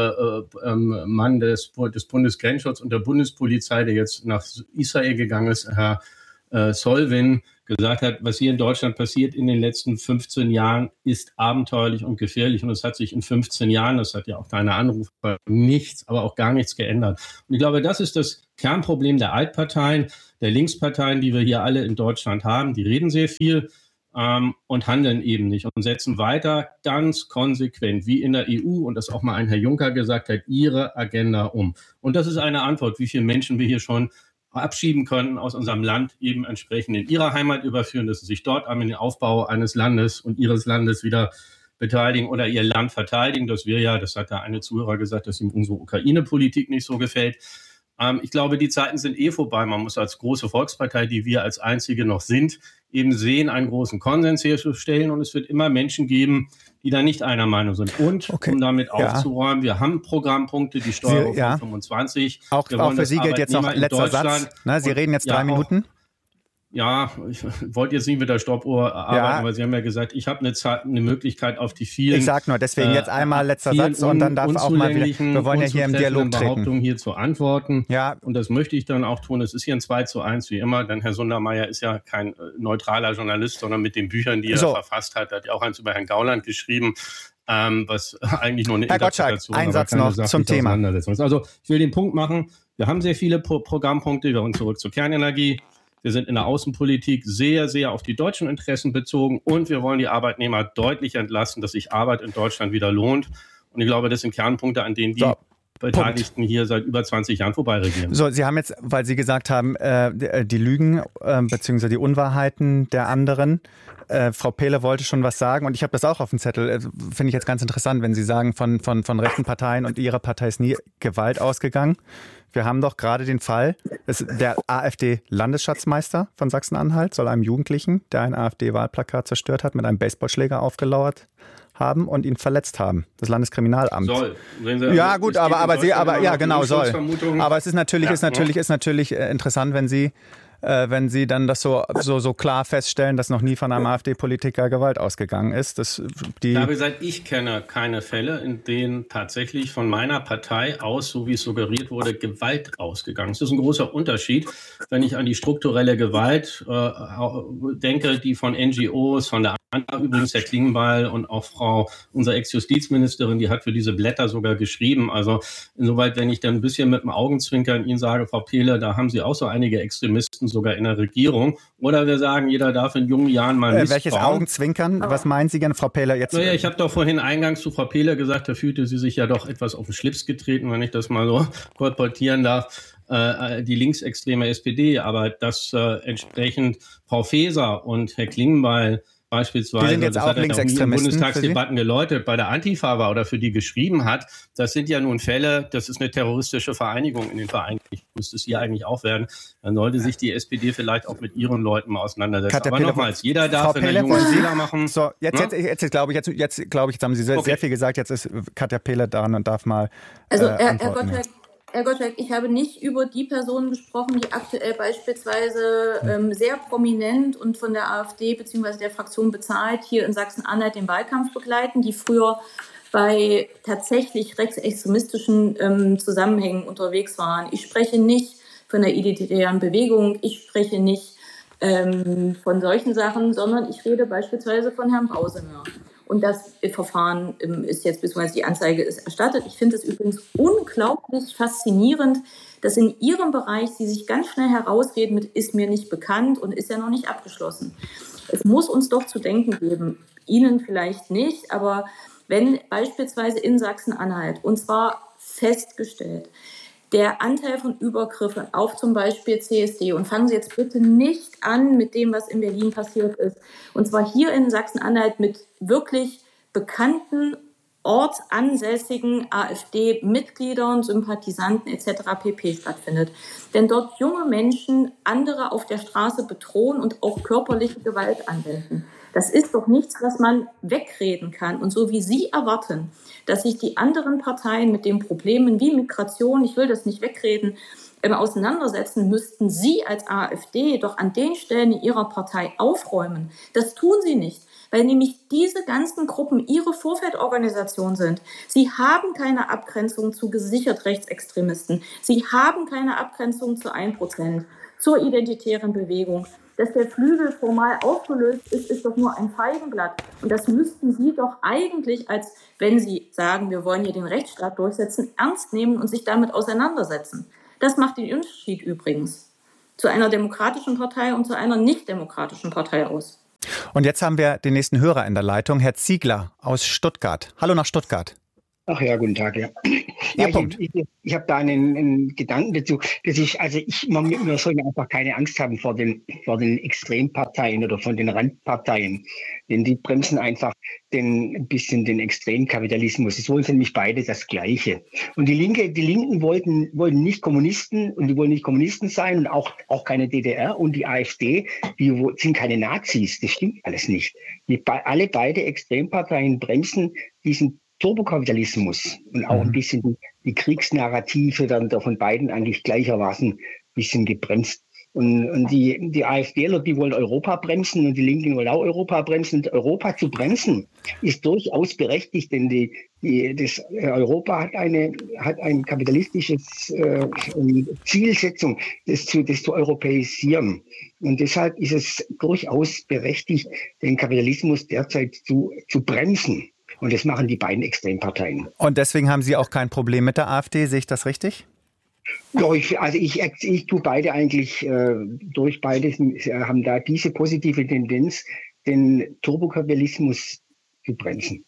Ex-Mann des Bundesgrenzschutzes und der Bundespolizei, der jetzt nach Israel gegangen ist, Herr Solvin, gesagt hat, was hier in Deutschland passiert in den letzten 15 Jahren, ist abenteuerlich und gefährlich. Und es hat sich in 15 Jahren, das hat ja auch deine Anrufe, nichts, aber auch gar nichts geändert. Und ich glaube, das ist das Kernproblem der Altparteien, der Linksparteien, die wir hier alle in Deutschland haben. Die reden sehr viel und handeln eben nicht und setzen weiter ganz konsequent, wie in der EU, und das auch mal ein Herr Juncker gesagt hat, ihre Agenda um. Und das ist eine Antwort, wie viele Menschen wir hier schon abschieben können aus unserem Land, eben entsprechend in ihre Heimat überführen, dass sie sich dort an den Aufbau eines Landes und ihres Landes wieder beteiligen oder ihr Land verteidigen. Das wäre ja, das hat da eine Zuhörer gesagt, dass ihm unsere Ukraine-Politik nicht so gefällt. Ich glaube, die Zeiten sind vorbei. Man muss als große Volkspartei, die wir als einzige noch sind, eben sehen, einen großen Konsens herzustellen. Und es wird immer Menschen geben, die da nicht einer Meinung sind. Und um damit aufzuräumen, wir haben Programmpunkte, die Steuer auf 25. Auch für Sie gilt jetzt noch letzter Satz. Ne, Sie reden jetzt 3 Minuten. Ja, ich wollte jetzt nicht mit der Stoppuhr arbeiten, aber Sie haben ja gesagt, ich habe eine Möglichkeit auf die vielen... Ich sag nur, deswegen jetzt einmal letzter Satz und dann darf auch mal wieder... Wir wollen ja hier im Dialog treten. Hier zu antworten. Ja. Und das möchte ich dann auch tun. Es ist hier ein 2:1 wie immer, denn Herr Sundermeier ist ja kein neutraler Journalist, sondern mit den Büchern, die er verfasst hat, hat ja auch eins über Herrn Gauland geschrieben, was eigentlich nur eine Interpretation ist. Ein Satz noch zum Thema. Also ich will den Punkt machen, wir haben sehr viele Programmpunkte, wir wollen zurück zur Kernenergie. Wir sind in der Außenpolitik sehr, sehr auf die deutschen Interessen bezogen und wir wollen die Arbeitnehmer deutlich entlasten, dass sich Arbeit in Deutschland wieder lohnt. Und ich glaube, das sind Kernpunkte, an denen die Beteiligten hier seit über 20 Jahren vorbeiregieren. So, Sie haben jetzt, weil Sie gesagt haben, die Lügen bzw. die Unwahrheiten der anderen. Frau Pehle wollte schon was sagen und ich habe das auch auf dem Zettel. Finde ich jetzt ganz interessant, wenn Sie sagen, von rechten Parteien und Ihrer Partei ist nie Gewalt ausgegangen. Wir haben doch gerade den Fall, der AfD-Landesschatzmeister von Sachsen-Anhalt soll einem Jugendlichen, der ein AfD-Wahlplakat zerstört hat, mit einem Baseballschläger aufgelauert haben und ihn verletzt haben. Das Landeskriminalamt. Soll. Ja, gut, aber soll. Aber es ist natürlich interessant, wenn Sie dann das so klar feststellen, dass noch nie von einem AfD-Politiker Gewalt ausgegangen ist. Ich habe gesagt, ich kenne keine Fälle, in denen tatsächlich von meiner Partei aus, so wie es suggeriert wurde, Gewalt ausgegangen ist. Das ist ein großer Unterschied, wenn ich an die strukturelle Gewalt denke, die von NGOs, von der übrigens Herr Klingbeil und auch unsere Ex-Justizministerin, die hat für diese Blätter sogar geschrieben. Also insoweit, wenn ich dann ein bisschen mit dem Augenzwinkern Ihnen sage, Frau Pehle, da haben Sie auch so einige Extremisten sogar in der Regierung. Oder wir sagen, jeder darf in jungen Jahren mal misstrauen. Welches Augenzwinkern? Was meinen Sie denn, Frau Pehle? Jetzt? Naja, ich habe doch vorhin eingangs zu Frau Pehle gesagt, da fühlte sie sich ja doch etwas auf den Schlips getreten, wenn ich das mal so kolportieren darf. Die linksextreme SPD, aber dass entsprechend Frau Faeser und Herr Klingbeil beispielsweise, die sind jetzt auch Linksextremisten, in Bundestagsdebatten geläutet, bei der Antifa war oder für die geschrieben hat, das sind ja nun Fälle, das ist eine terroristische Vereinigung in den Vereinigten, müsste es hier eigentlich auch werden, dann sollte sich die SPD vielleicht auch mit ihren Leuten mal auseinandersetzen. Aber nochmals, jeder darf einen jungen Fehler machen. So, jetzt glaube ich, jetzt haben Sie sehr viel gesagt, jetzt ist Katja Pehle dran und darf mal antworten. Herr Gottschalk, ich habe nicht über die Personen gesprochen, die aktuell beispielsweise sehr prominent und von der AfD bzw. der Fraktion bezahlt hier in Sachsen-Anhalt den Wahlkampf begleiten, die früher bei tatsächlich rechtsextremistischen Zusammenhängen unterwegs waren. Ich spreche nicht von der identitären Bewegung, ich spreche nicht von solchen Sachen, sondern ich rede beispielsweise von Herrn Brausener. Und das Verfahren ist jetzt, beziehungsweise die Anzeige ist erstattet. Ich finde es übrigens unglaublich faszinierend, dass in Ihrem Bereich Sie sich ganz schnell herausreden mit, ist mir nicht bekannt und ist ja noch nicht abgeschlossen. Es muss uns doch zu denken geben, Ihnen vielleicht nicht, aber wenn beispielsweise in Sachsen-Anhalt, und zwar festgestellt, der Anteil von Übergriffen auf zum Beispiel CSD, und fangen Sie jetzt bitte nicht an mit dem, was in Berlin passiert ist, und zwar hier in Sachsen-Anhalt mit wirklich bekannten ortsansässigen AfD-Mitgliedern, Sympathisanten etc. pp. Stattfindet. Denn dort junge Menschen andere auf der Straße bedrohen und auch körperliche Gewalt anwenden. Das ist doch nichts, was man wegreden kann. Und so wie Sie erwarten, dass sich die anderen Parteien mit den Problemen wie Migration, ich will das nicht wegreden, auseinandersetzen, müssten Sie als AfD doch an den Stellen in Ihrer Partei aufräumen. Das tun Sie nicht, weil nämlich diese ganzen Gruppen Ihre Vorfeldorganisation sind. Sie haben keine Abgrenzung zu gesichert Rechtsextremisten. Sie haben keine Abgrenzung zu 1%, zur identitären Bewegung. Dass der Flügel formal aufgelöst ist, ist doch nur ein Feigenblatt. Und das müssten Sie doch eigentlich, als wenn Sie sagen, wir wollen hier den Rechtsstaat durchsetzen, ernst nehmen und sich damit auseinandersetzen. Das macht den Unterschied übrigens zu einer demokratischen Partei und zu einer nicht-demokratischen Partei aus. Und jetzt haben wir den nächsten Hörer in der Leitung, Herr Ziegler aus Stuttgart. Hallo nach Stuttgart. Ach ja, guten Tag. Ja. Ich habe da einen Gedanken dazu. Wir sollen einfach keine Angst haben vor den Extremparteien oder von den Randparteien. Denn die bremsen einfach ein bisschen den Extremkapitalismus. Es wollen nämlich beide das Gleiche. Und die Linken wollten nicht Kommunisten und die wollen nicht Kommunisten sein und auch keine DDR. Und die AfD, die sind keine Nazis. Das stimmt alles nicht. Beide Extremparteien bremsen diesen Turbokapitalismus und auch ein bisschen die Kriegsnarrative dann von beiden eigentlich gleichermaßen ein bisschen gebremst. Und die AfDler, die wollen Europa bremsen und die Linken wollen auch Europa bremsen. Und Europa zu bremsen ist durchaus berechtigt, denn das Europa hat ein kapitalistisches Zielsetzung, das zu europäisieren. Und deshalb ist es durchaus berechtigt, den Kapitalismus derzeit zu bremsen. Und das machen die beiden Extremparteien. Und deswegen haben Sie auch kein Problem mit der AfD, sehe ich das richtig? Ja, ich tue beide eigentlich durch. Beide haben da diese positive Tendenz, den Turbokapitalismus zu bremsen.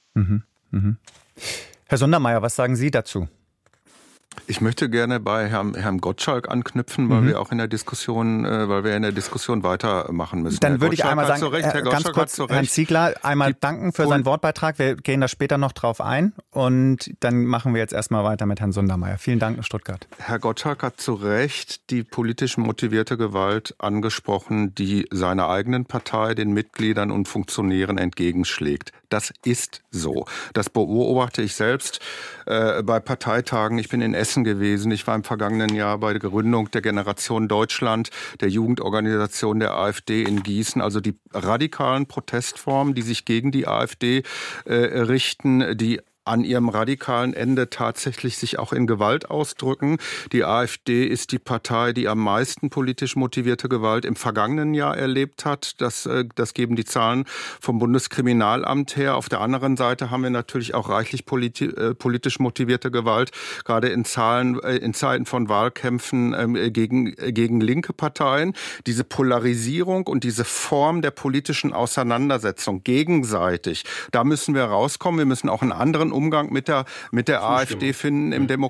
Herr Sondermeier, was sagen Sie dazu? Ich möchte gerne bei Herrn Gottschalk anknüpfen, weil wir auch in der Diskussion, weitermachen müssen. Dann würde ich einmal sagen, ganz kurz Herrn Ziegler einmal danken für seinen Wortbeitrag. Wir gehen da später noch drauf ein und dann machen wir jetzt erstmal weiter mit Herrn Sondermeier. Vielen Dank, Stuttgart. Herr Gottschalk hat zu Recht die politisch motivierte Gewalt angesprochen, die seiner eigenen Partei, den Mitgliedern und Funktionären entgegenschlägt. Das ist so. Das beobachte ich selbst bei Parteitagen. Ich bin in Essen gewesen. Ich war im vergangenen Jahr bei der Gründung der Generation Deutschland, der Jugendorganisation der AfD in Gießen. Also die radikalen Protestformen, die sich gegen die AfD richten, die an ihrem radikalen Ende tatsächlich sich auch in Gewalt ausdrücken. Die AfD ist die Partei, die am meisten politisch motivierte Gewalt im vergangenen Jahr erlebt hat. Das geben die Zahlen vom Bundeskriminalamt her. Auf der anderen Seite haben wir natürlich auch reichlich politisch motivierte Gewalt, gerade in Zeiten von Wahlkämpfen gegen linke Parteien. Diese Polarisierung und diese Form der politischen Auseinandersetzung gegenseitig, da müssen wir rauskommen. Wir müssen auch einen anderen Umgang mit der AfD finden in der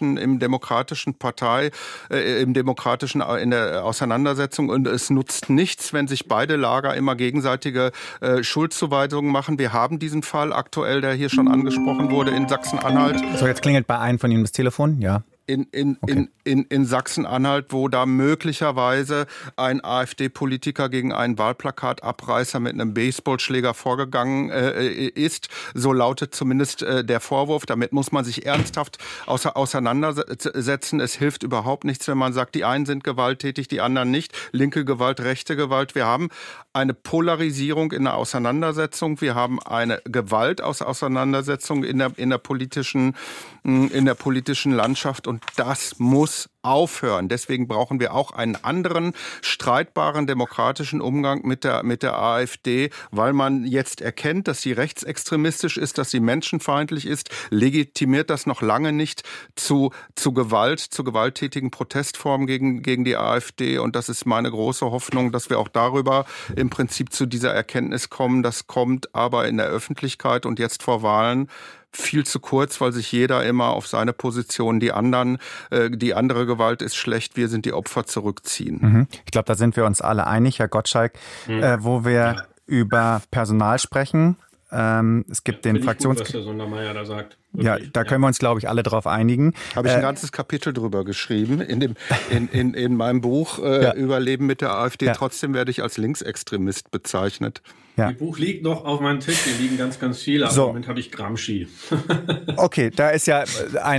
Auseinandersetzung. Und es nutzt nichts, wenn sich beide Lager immer gegenseitige Schuldzuweisungen machen. Wir haben diesen Fall aktuell, der hier schon angesprochen wurde, in Sachsen-Anhalt. So, jetzt klingelt bei einem von Ihnen das Telefon, ja. In Sachsen-Anhalt, wo da möglicherweise ein AfD-Politiker gegen einen Wahlplakatabreißer mit einem Baseballschläger vorgegangen ist. So lautet zumindest der Vorwurf. Damit muss man sich ernsthaft auseinandersetzen. Es hilft überhaupt nichts, wenn man sagt, die einen sind gewalttätig, die anderen nicht. Linke Gewalt, rechte Gewalt. Wir haben eine Polarisierung in der Auseinandersetzung. Wir haben eine Gewaltauseinandersetzung in der politischen Landschaft. Und das muss aufhören. Deswegen brauchen wir auch einen anderen, streitbaren, demokratischen Umgang mit der AfD, weil man jetzt erkennt, dass sie rechtsextremistisch ist, dass sie menschenfeindlich ist, legitimiert das noch lange nicht zu Gewalt, zu gewalttätigen Protestformen gegen die AfD. Und das ist meine große Hoffnung, dass wir auch darüber im Prinzip zu dieser Erkenntnis kommen. Das kommt aber in der Öffentlichkeit und jetzt vor Wahlen viel zu kurz, weil sich jeder immer auf seine Position, die andere Gewalt ist schlecht, wir sind die Opfer, zurückziehen. Ich glaube, da sind wir uns alle einig, Herr Gottschalk, wo wir über Personal sprechen. Es gibt den was der Sondermeier da sagt. Wirklich. Ja, da können wir uns, glaube ich, alle drauf einigen. Habe ich ein ganzes Kapitel drüber geschrieben in meinem Buch Überleben mit der AfD. Ja. Trotzdem werde ich als Linksextremist bezeichnet. Ja. Ihr Buch liegt noch auf meinem Tisch, hier liegen ganz viele, aber im Moment habe ich Gramsci. Okay, da ist ja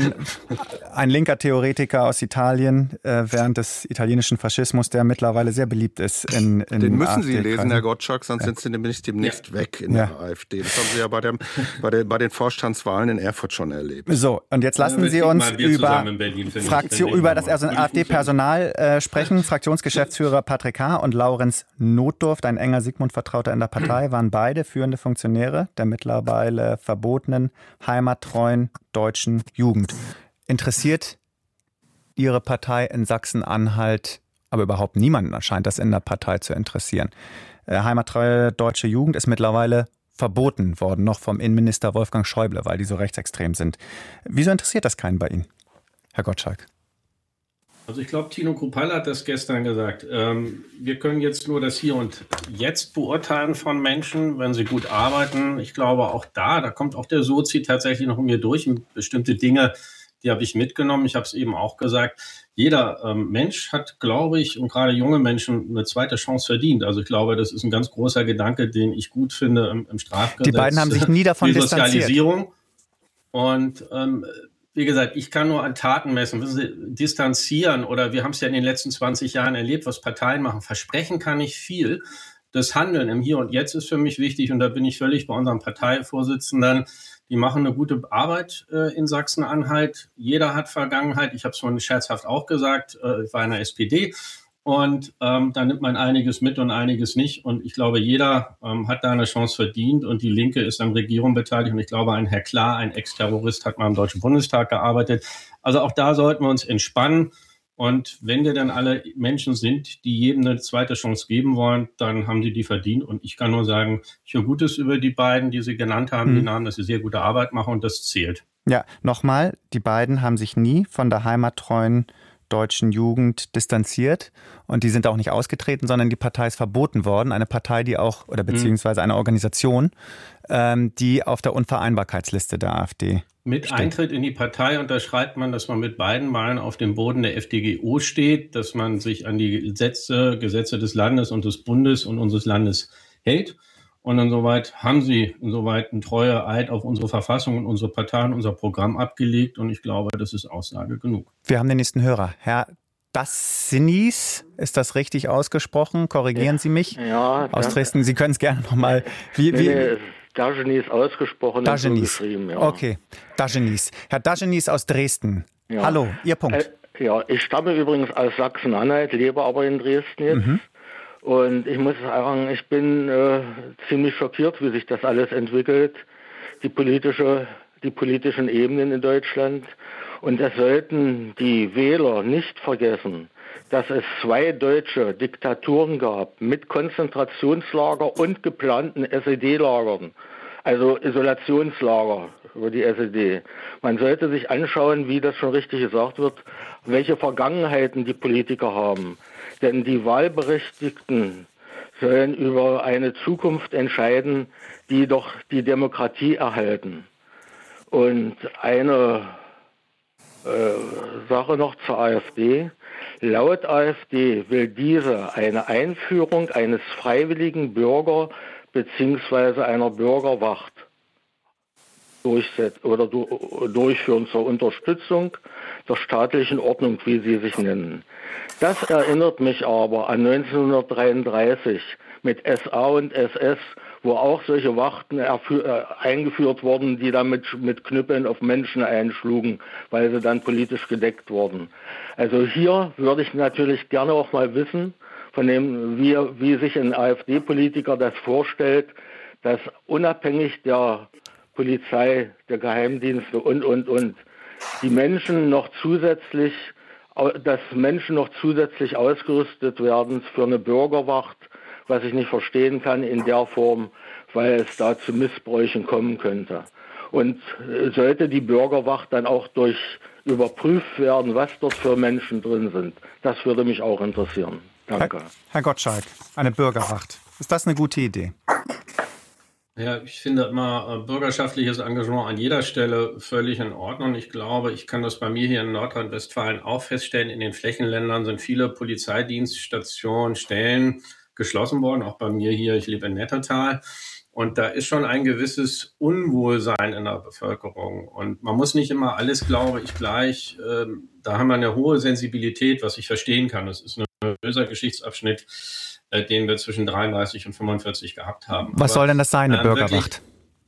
ein linker Theoretiker aus Italien während des italienischen Faschismus, der mittlerweile sehr beliebt ist. Den müssen Sie lesen, Herr Gottschalk, sonst sind Sie nämlich demnächst weg in der AfD. Das haben Sie ja bei den Vorstandswahlen in Erfurt schon erlebt. So, und jetzt lassen Sie uns über das AfD-Personal sprechen. Fraktionsgeschäftsführer Patrick H. und Laurenz Notdurft, ein enger Sigmund-Vertrauter in der Partei, waren beide führende Funktionäre der mittlerweile verbotenen heimattreuen deutschen Jugend. Interessiert Ihre Partei in Sachsen-Anhalt, aber überhaupt niemanden scheint das in der Partei zu interessieren. Heimattreue deutsche Jugend ist mittlerweile verboten worden, noch vom Innenminister Wolfgang Schäuble, weil die so rechtsextrem sind. Wieso interessiert das keinen bei Ihnen, Herr Gottschalk? Also ich glaube, Tino Kruppalla hat das gestern gesagt. Wir können jetzt nur das Hier und Jetzt beurteilen von Menschen, wenn sie gut arbeiten. Ich glaube auch da kommt auch der Sozi tatsächlich noch in mir durch. Und bestimmte Dinge, die habe ich mitgenommen. Ich habe es eben auch gesagt. Jeder Mensch hat, glaube ich, und gerade junge Menschen eine zweite Chance verdient. Also ich glaube, das ist ein ganz großer Gedanke, den ich gut finde im Strafgesetz. Die beiden haben sich nie davon distanziert. Sozialisierung. Und wie gesagt, ich kann nur an Taten messen. Wissen Sie, distanzieren oder wir haben es ja in den letzten 20 Jahren erlebt, was Parteien machen. Versprechen kann ich viel. Das Handeln im Hier und Jetzt ist für mich wichtig und da bin ich völlig bei unserem Parteivorsitzenden. Die machen eine gute Arbeit in Sachsen-Anhalt. Jeder hat Vergangenheit. Ich habe es vorhin scherzhaft auch gesagt. Ich war in der SPD. Und da nimmt man einiges mit und einiges nicht. Und ich glaube, jeder hat da eine Chance verdient. Und die Linke ist an Regierung beteiligt. Und ich glaube, ein Herr Klar, ein Ex-Terrorist, hat mal im Deutschen Bundestag gearbeitet. Also auch da sollten wir uns entspannen. Und wenn wir dann alle Menschen sind, die jedem eine zweite Chance geben wollen, dann haben sie die verdient. Und ich kann nur sagen, ich höre Gutes über die beiden, die Sie genannt haben, die Namen, dass sie sehr gute Arbeit machen und das zählt. Ja, nochmal, die beiden haben sich nie von der heimattreuen deutschen Jugend distanziert und die sind auch nicht ausgetreten, sondern die Partei ist verboten worden. Eine Partei, die auch, oder beziehungsweise eine Organisation, die auf der Unvereinbarkeitsliste der AfD mit steht. Eintritt in die Partei unterschreibt man, dass man mit beiden Beinen auf dem Boden der FDGO steht, dass man sich an die Gesetze des Landes und des Bundes und unseres Landes hält. Und insoweit haben sie einen treue Eid auf unsere Verfassung und unsere Partei und unser Programm abgelegt. Und ich glaube, das ist Aussage genug. Wir haben den nächsten Hörer. Herr Dassinis, ist das richtig ausgesprochen? Korrigieren Sie mich? Ja. Aus Dresden. Sie können es gerne nochmal. Dajenis ausgesprochen. Dajenis. Geschrieben, ja. Okay, Dajenis. Herr Dajenis aus Dresden. Ja. Hallo, Ihr Punkt. Ich stamme übrigens aus Sachsen-Anhalt, lebe aber in Dresden jetzt. Und ich muss sagen, ich bin ziemlich schockiert, wie sich das alles entwickelt, die politischen Ebenen in Deutschland. Und es sollten die Wähler nicht vergessen, dass es 2 deutsche Diktaturen gab mit Konzentrationslager und geplanten SED-Lagern, also Isolationslager über die SED. Man sollte sich anschauen, wie das schon richtig gesagt wird, welche Vergangenheiten die Politiker haben. Denn die Wahlberechtigten sollen über eine Zukunft entscheiden, die doch die Demokratie erhalten. Und eine Sache noch zur AfD. Laut AfD will diese eine Einführung eines freiwilligen Bürger- bzw. einer Bürgerwacht durchführen zur Unterstützung der staatlichen Ordnung, wie sie sich nennen. Das erinnert mich aber an 1933 mit SA und SS, wo auch solche Wachten eingeführt wurden, die dann mit Knüppeln auf Menschen einschlugen, weil sie dann politisch gedeckt wurden. Also hier würde ich natürlich gerne auch mal wissen, von dem, wie sich ein AfD-Politiker das vorstellt, dass unabhängig der Polizei, der Geheimdienste und die Menschen noch zusätzlich ausgerüstet werden für eine Bürgerwacht, was ich nicht verstehen kann in der Form, weil es da zu Missbräuchen kommen könnte. Und sollte die Bürgerwacht dann auch überprüft werden, was dort für Menschen drin sind, das würde mich auch interessieren. Danke. Herr Gottschalk, eine Bürgerwacht. Ist das eine gute Idee? Ja, ich finde immer bürgerschaftliches Engagement an jeder Stelle völlig in Ordnung. Ich glaube, ich kann das bei mir hier in Nordrhein-Westfalen auch feststellen. In den Flächenländern sind viele Polizeidienststationen, Stellen geschlossen worden. Auch bei mir hier, ich lebe in Nettetal. Und da ist schon ein gewisses Unwohlsein in der Bevölkerung. Und man muss nicht immer alles, glaube ich, gleich. Da haben wir eine hohe Sensibilität, was ich verstehen kann. Das ist ein böser Geschichtsabschnitt, den wir zwischen 33 und 45 gehabt haben. Was soll denn das sein, eine Bürgerwacht?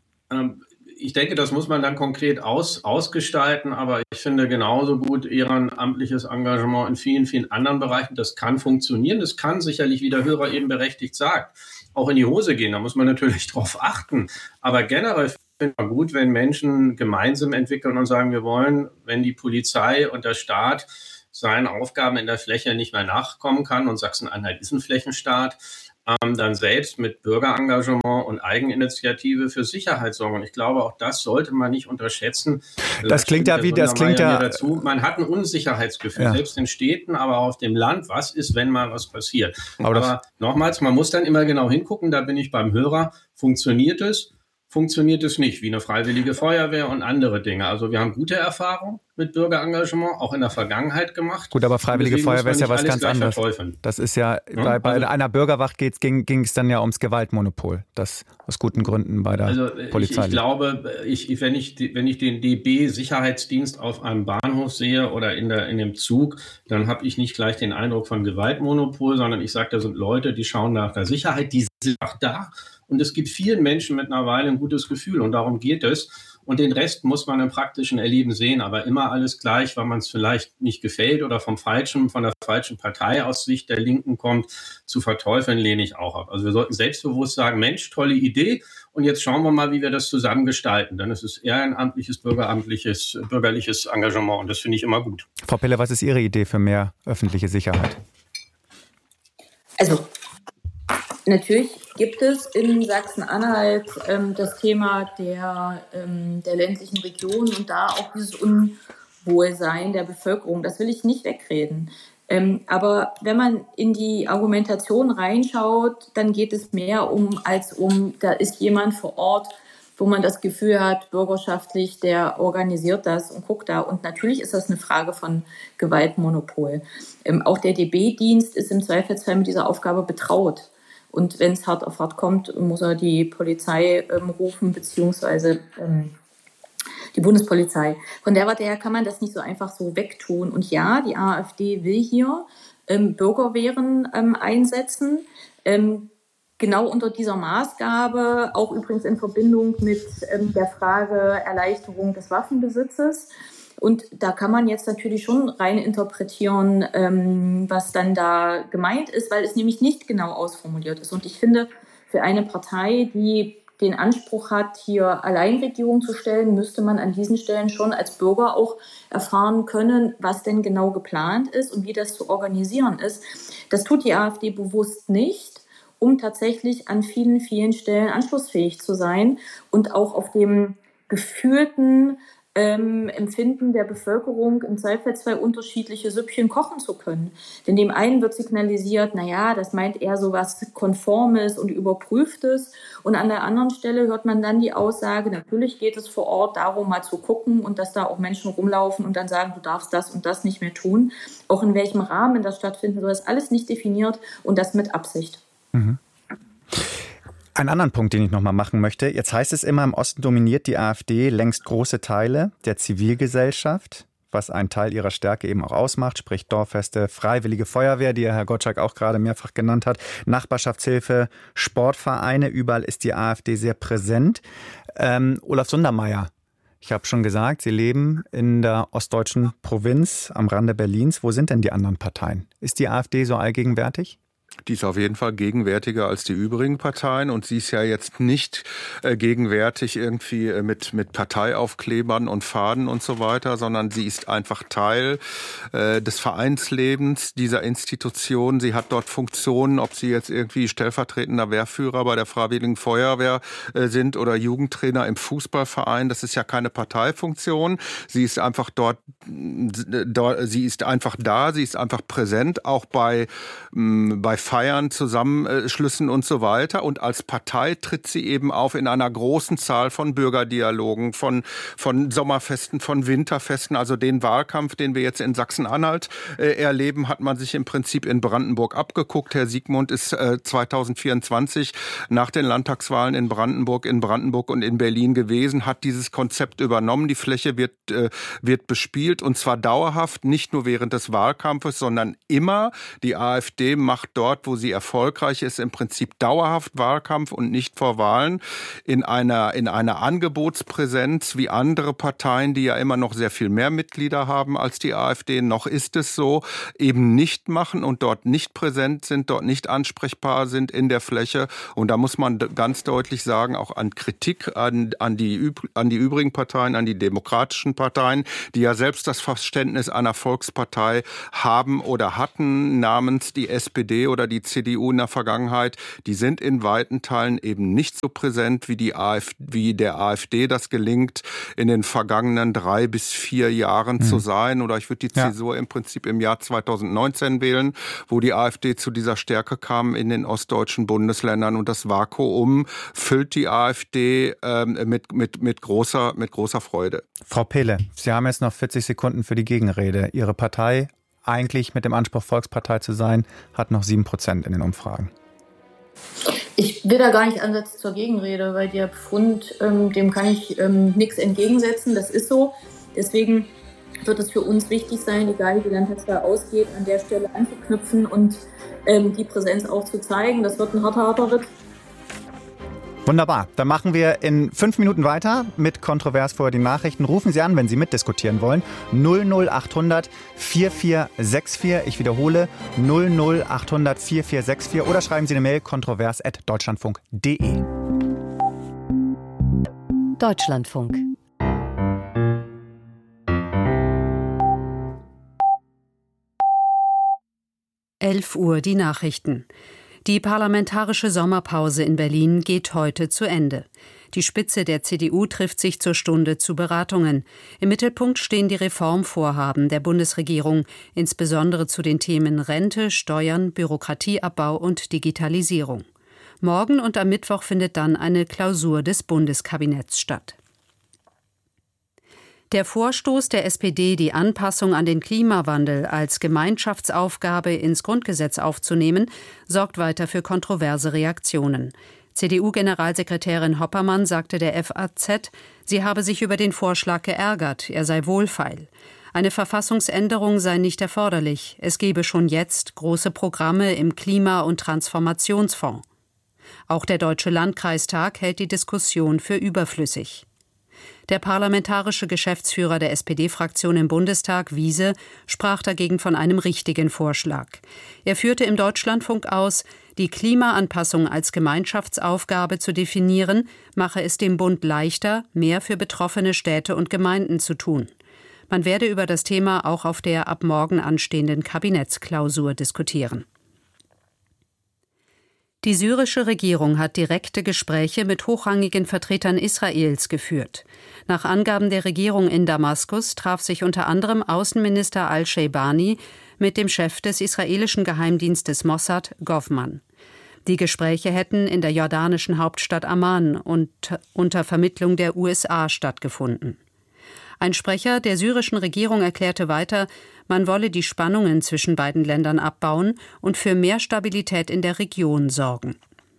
Ich denke, das muss man dann konkret ausgestalten, aber ich finde genauso gut ehrenamtliches Engagement in vielen, vielen anderen Bereichen. Das kann funktionieren. Das kann sicherlich, wie der Hörer eben berechtigt sagt, auch in die Hose gehen. Da muss man natürlich drauf achten. Aber generell finde ich es gut, wenn Menschen gemeinsam entwickeln und sagen, wir wollen, wenn die Polizei und der Staat seinen Aufgaben in der Fläche nicht mehr nachkommen kann, und Sachsen-Anhalt ist ein Flächenstaat, dann selbst mit Bürgerengagement und Eigeninitiative für Sicherheit sorgen. Und ich glaube, auch das sollte man nicht unterschätzen. Das klingt ja wie, das klingt ja dazu. Man hat ein Unsicherheitsgefühl, selbst in Städten, aber auch auf dem Land. Was ist, wenn mal was passiert? Aber nochmals, man muss dann immer genau hingucken, da bin ich beim Hörer. Funktioniert es nicht, wie eine freiwillige Feuerwehr und andere Dinge. Also wir haben gute Erfahrungen mit Bürgerengagement, auch in der Vergangenheit gemacht. Gut, aber freiwillige Feuerwehr ist ja was ganz anderes. Das ist ja, bei einer Bürgerwacht ging es dann ja ums Gewaltmonopol, das aus guten Gründen bei der Polizei. Ich glaube, wenn ich den DB-Sicherheitsdienst auf einem Bahnhof sehe oder in dem Zug, dann habe ich nicht gleich den Eindruck von Gewaltmonopol, sondern ich sage, da sind Leute, die schauen nach der Sicherheit, die sind auch da. Und es gibt vielen Menschen mittlerweile ein gutes Gefühl und darum geht es. Und den Rest muss man im praktischen Erleben sehen, aber immer alles gleich, weil man es vielleicht nicht gefällt oder von der falschen Partei aus Sicht der Linken kommt, zu verteufeln, lehne ich auch ab. Also wir sollten selbstbewusst sagen, Mensch, tolle Idee und jetzt schauen wir mal, wie wir das zusammen gestalten. Dann ist es ehrenamtliches, bürgerliches Engagement und das finde ich immer gut. Frau Piller, was ist Ihre Idee für mehr öffentliche Sicherheit? Also natürlich gibt es in Sachsen-Anhalt das Thema der ländlichen Region und da auch dieses Unwohlsein der Bevölkerung. Das will ich nicht wegreden. Aber wenn man in die Argumentation reinschaut, dann geht es mehr da ist jemand vor Ort, wo man das Gefühl hat, bürgerschaftlich, der organisiert das und guckt da. Und natürlich ist das eine Frage von Gewaltmonopol. Auch der DB-Dienst ist im Zweifelsfall mit dieser Aufgabe betraut. Und wenn es hart auf hart kommt, muss er die Polizei rufen, beziehungsweise die Bundespolizei. Von der Warte her kann man das nicht so einfach so wegtun. Und ja, die AfD will hier Bürgerwehren einsetzen, genau unter dieser Maßgabe, auch übrigens in Verbindung mit der Frage Erleichterung des Waffenbesitzes. Und da kann man jetzt natürlich schon rein interpretieren, was dann da gemeint ist, weil es nämlich nicht genau ausformuliert ist. Und ich finde, für eine Partei, die den Anspruch hat, hier Alleinregierung zu stellen, müsste man an diesen Stellen schon als Bürger auch erfahren können, was denn genau geplant ist und wie das zu organisieren ist. Das tut die AfD bewusst nicht, um tatsächlich an vielen, vielen Stellen anschlussfähig zu sein und auch auf dem gefühlten Empfinden der Bevölkerung im Zweifelsfall unterschiedliche Süppchen kochen zu können. Denn dem einen wird signalisiert, naja, das meint eher so was Konformes und Überprüftes. Und an der anderen Stelle hört man dann die Aussage, natürlich geht es vor Ort darum, mal zu gucken und dass da auch Menschen rumlaufen und dann sagen, du darfst das und das nicht mehr tun. Auch in welchem Rahmen das stattfinden soll, ist alles nicht definiert und das mit Absicht. Mhm. Einen anderen Punkt, den ich noch mal machen möchte. Jetzt heißt es immer, im Osten dominiert die AfD längst große Teile der Zivilgesellschaft, was einen Teil ihrer Stärke eben auch ausmacht, sprich Dorffeste, Freiwillige Feuerwehr, die Herr Gottschalk auch gerade mehrfach genannt hat, Nachbarschaftshilfe, Sportvereine, überall ist die AfD sehr präsent. Olaf Sundermeier, ich habe schon gesagt, Sie leben in der ostdeutschen Provinz am Rande Berlins. Wo sind denn die anderen Parteien? Ist die AfD so allgegenwärtig? Die ist auf jeden Fall gegenwärtiger als die übrigen Parteien und sie ist ja jetzt nicht gegenwärtig irgendwie mit Parteiaufklebern und Fahnen und so weiter, sondern sie ist einfach Teil des Vereinslebens dieser Institution. Sie hat dort Funktionen, ob sie jetzt irgendwie stellvertretender Wehrführer bei der Freiwilligen Feuerwehr sind oder Jugendtrainer im Fußballverein. Das ist ja keine Parteifunktion. Sie ist einfach sie ist einfach da, sie ist einfach präsent, auch bei Feiern, Zusammenschlüssen und so weiter. Und als Partei tritt sie eben auf in einer großen Zahl von Bürgerdialogen, von Sommerfesten, von Winterfesten. Also den Wahlkampf, den wir jetzt in Sachsen-Anhalt erleben, hat man sich im Prinzip in Brandenburg abgeguckt. Herr Siegmund ist 2024 nach den Landtagswahlen in Brandenburg und in Berlin gewesen, hat dieses Konzept übernommen. Die Fläche wird bespielt und zwar dauerhaft, nicht nur während des Wahlkampfes, sondern immer. Die AfD macht dort, wo sie erfolgreich ist, im Prinzip dauerhaft Wahlkampf und nicht vor Wahlen in einer Angebotspräsenz wie andere Parteien, die ja immer noch sehr viel mehr Mitglieder haben als die AfD. Noch ist es so, eben nicht machen und dort nicht präsent sind, dort nicht ansprechbar sind in der Fläche. Und da muss man ganz deutlich sagen, auch an Kritik an die übrigen Parteien, an die demokratischen Parteien, die ja selbst das Verständnis einer Volkspartei haben oder hatten, namens die SPD oder die CDU in der Vergangenheit, die sind in weiten Teilen eben nicht so präsent, wie der AfD das gelingt, in den vergangenen 3 bis 4 Jahren zu sein. Oder ich würde die Zäsur im Prinzip im Jahr 2019 wählen, wo die AfD zu dieser Stärke kam in den ostdeutschen Bundesländern. Und das Vakuum füllt die AfD mit großer Freude. Frau Pehle, Sie haben jetzt noch 40 Sekunden für die Gegenrede. Ihre Partei, eigentlich mit dem Anspruch, Volkspartei zu sein, hat noch 7% in den Umfragen. Ich will da gar nicht ansetzen zur Gegenrede, weil der Befund, dem kann ich nichts entgegensetzen. Das ist so. Deswegen wird es für uns wichtig sein, egal wie die Landtagswahl ausgeht, an der Stelle anzuknüpfen und die Präsenz auch zu zeigen. Das wird ein harter Ritt. Wunderbar. Dann machen wir in 5 Minuten weiter mit Kontrovers vor den Nachrichten. Rufen Sie an, wenn Sie mitdiskutieren wollen. 00800 4464. Ich wiederhole 00800 4464 oder schreiben Sie eine Mail kontrovers@deutschlandfunk.de. Deutschlandfunk. Uhr die Nachrichten. Die parlamentarische Sommerpause in Berlin geht heute zu Ende. Die Spitze der CDU trifft sich zur Stunde zu Beratungen. Im Mittelpunkt stehen die Reformvorhaben der Bundesregierung, insbesondere zu den Themen Rente, Steuern, Bürokratieabbau und Digitalisierung. Morgen und am Mittwoch findet dann eine Klausur des Bundeskabinetts statt. Der Vorstoß der SPD, die Anpassung an den Klimawandel als Gemeinschaftsaufgabe ins Grundgesetz aufzunehmen, sorgt weiter für kontroverse Reaktionen. CDU-Generalsekretärin Hoppermann sagte der FAZ, sie habe sich über den Vorschlag geärgert, er sei wohlfeil. Eine Verfassungsänderung sei nicht erforderlich. Es gebe schon jetzt große Programme im Klima- und Transformationsfonds. Auch der Deutsche Landkreistag hält die Diskussion für überflüssig. Der parlamentarische Geschäftsführer der SPD-Fraktion im Bundestag, Wiese, sprach dagegen von einem richtigen Vorschlag. Er führte im Deutschlandfunk aus, die Klimaanpassung als Gemeinschaftsaufgabe zu definieren, mache es dem Bund leichter, mehr für betroffene Städte und Gemeinden zu tun. Man werde über das Thema auch auf der ab morgen anstehenden Kabinettsklausur diskutieren. Die syrische Regierung hat direkte Gespräche mit hochrangigen Vertretern Israels geführt. Nach Angaben der Regierung in Damaskus traf sich unter anderem Außenminister al-Sheibani mit dem Chef des israelischen Geheimdienstes Mossad, Govman. Die Gespräche hätten in der jordanischen Hauptstadt Amman und unter Vermittlung der USA stattgefunden. Ein Sprecher der syrischen Regierung erklärte weiter, man wolle die Spannungen zwischen beiden Ländern abbauen und für mehr Stabilität in der Region sorgen.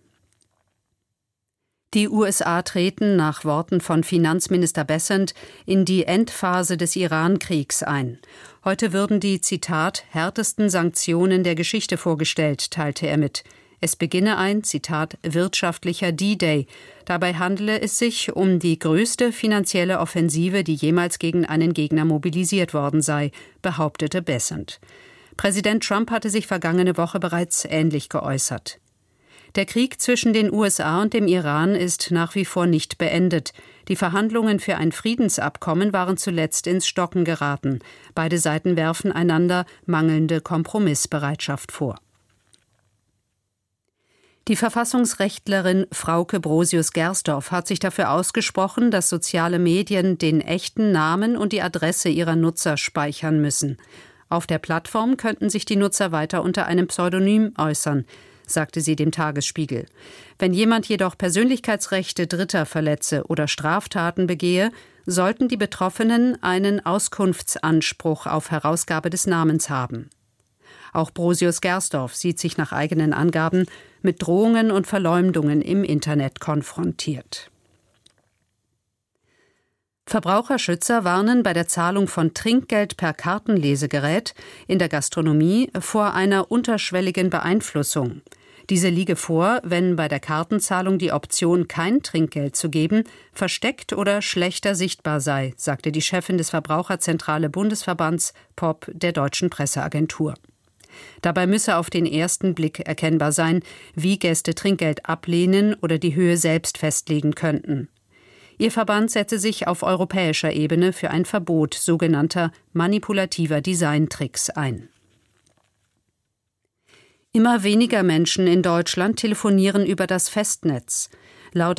Die USA treten nach Worten von Finanzminister Bessent in die Endphase des Iran-Kriegs ein. Heute würden die, Zitat, härtesten Sanktionen der Geschichte vorgestellt, teilte er mit. Es beginne ein, Zitat, wirtschaftlicher D-Day. Dabei handele es sich um die größte finanzielle Offensive, die jemals gegen einen Gegner mobilisiert worden sei, behauptete Bessent. Präsident Trump hatte sich vergangene Woche bereits ähnlich geäußert. Der Krieg zwischen den USA und dem Iran ist nach wie vor nicht beendet. Die Verhandlungen für ein Friedensabkommen waren zuletzt ins Stocken geraten. Beide Seiten werfen einander mangelnde Kompromissbereitschaft vor. Die Verfassungsrechtlerin Frauke Brosius-Gersdorf hat sich dafür ausgesprochen, dass soziale Medien den echten Namen und die Adresse ihrer Nutzer speichern müssen. Auf der Plattform könnten sich die Nutzer weiter unter einem Pseudonym äußern, sagte sie dem Tagesspiegel. Wenn jemand jedoch Persönlichkeitsrechte Dritter verletze oder Straftaten begehe, sollten die Betroffenen einen Auskunftsanspruch auf Herausgabe des Namens haben. Auch Brosius Gersdorf sieht sich nach eigenen Angaben mit Drohungen und Verleumdungen im Internet konfrontiert. Verbraucherschützer warnen bei der Zahlung von Trinkgeld per Kartenlesegerät in der Gastronomie vor einer unterschwelligen Beeinflussung. Diese liege vor, wenn bei der Kartenzahlung die Option, kein Trinkgeld zu geben, versteckt oder schlechter sichtbar sei, sagte die Chefin des Verbraucherzentrale Bundesverbands POP der Deutschen Presseagentur. Dabei müsse auf den ersten Blick erkennbar sein, wie Gäste Trinkgeld ablehnen oder die Höhe selbst festlegen könnten. Ihr Verband setze sich auf europäischer Ebene für ein Verbot sogenannter manipulativer Designtricks ein. Immer weniger Menschen in Deutschland telefonieren über das Festnetz. Laut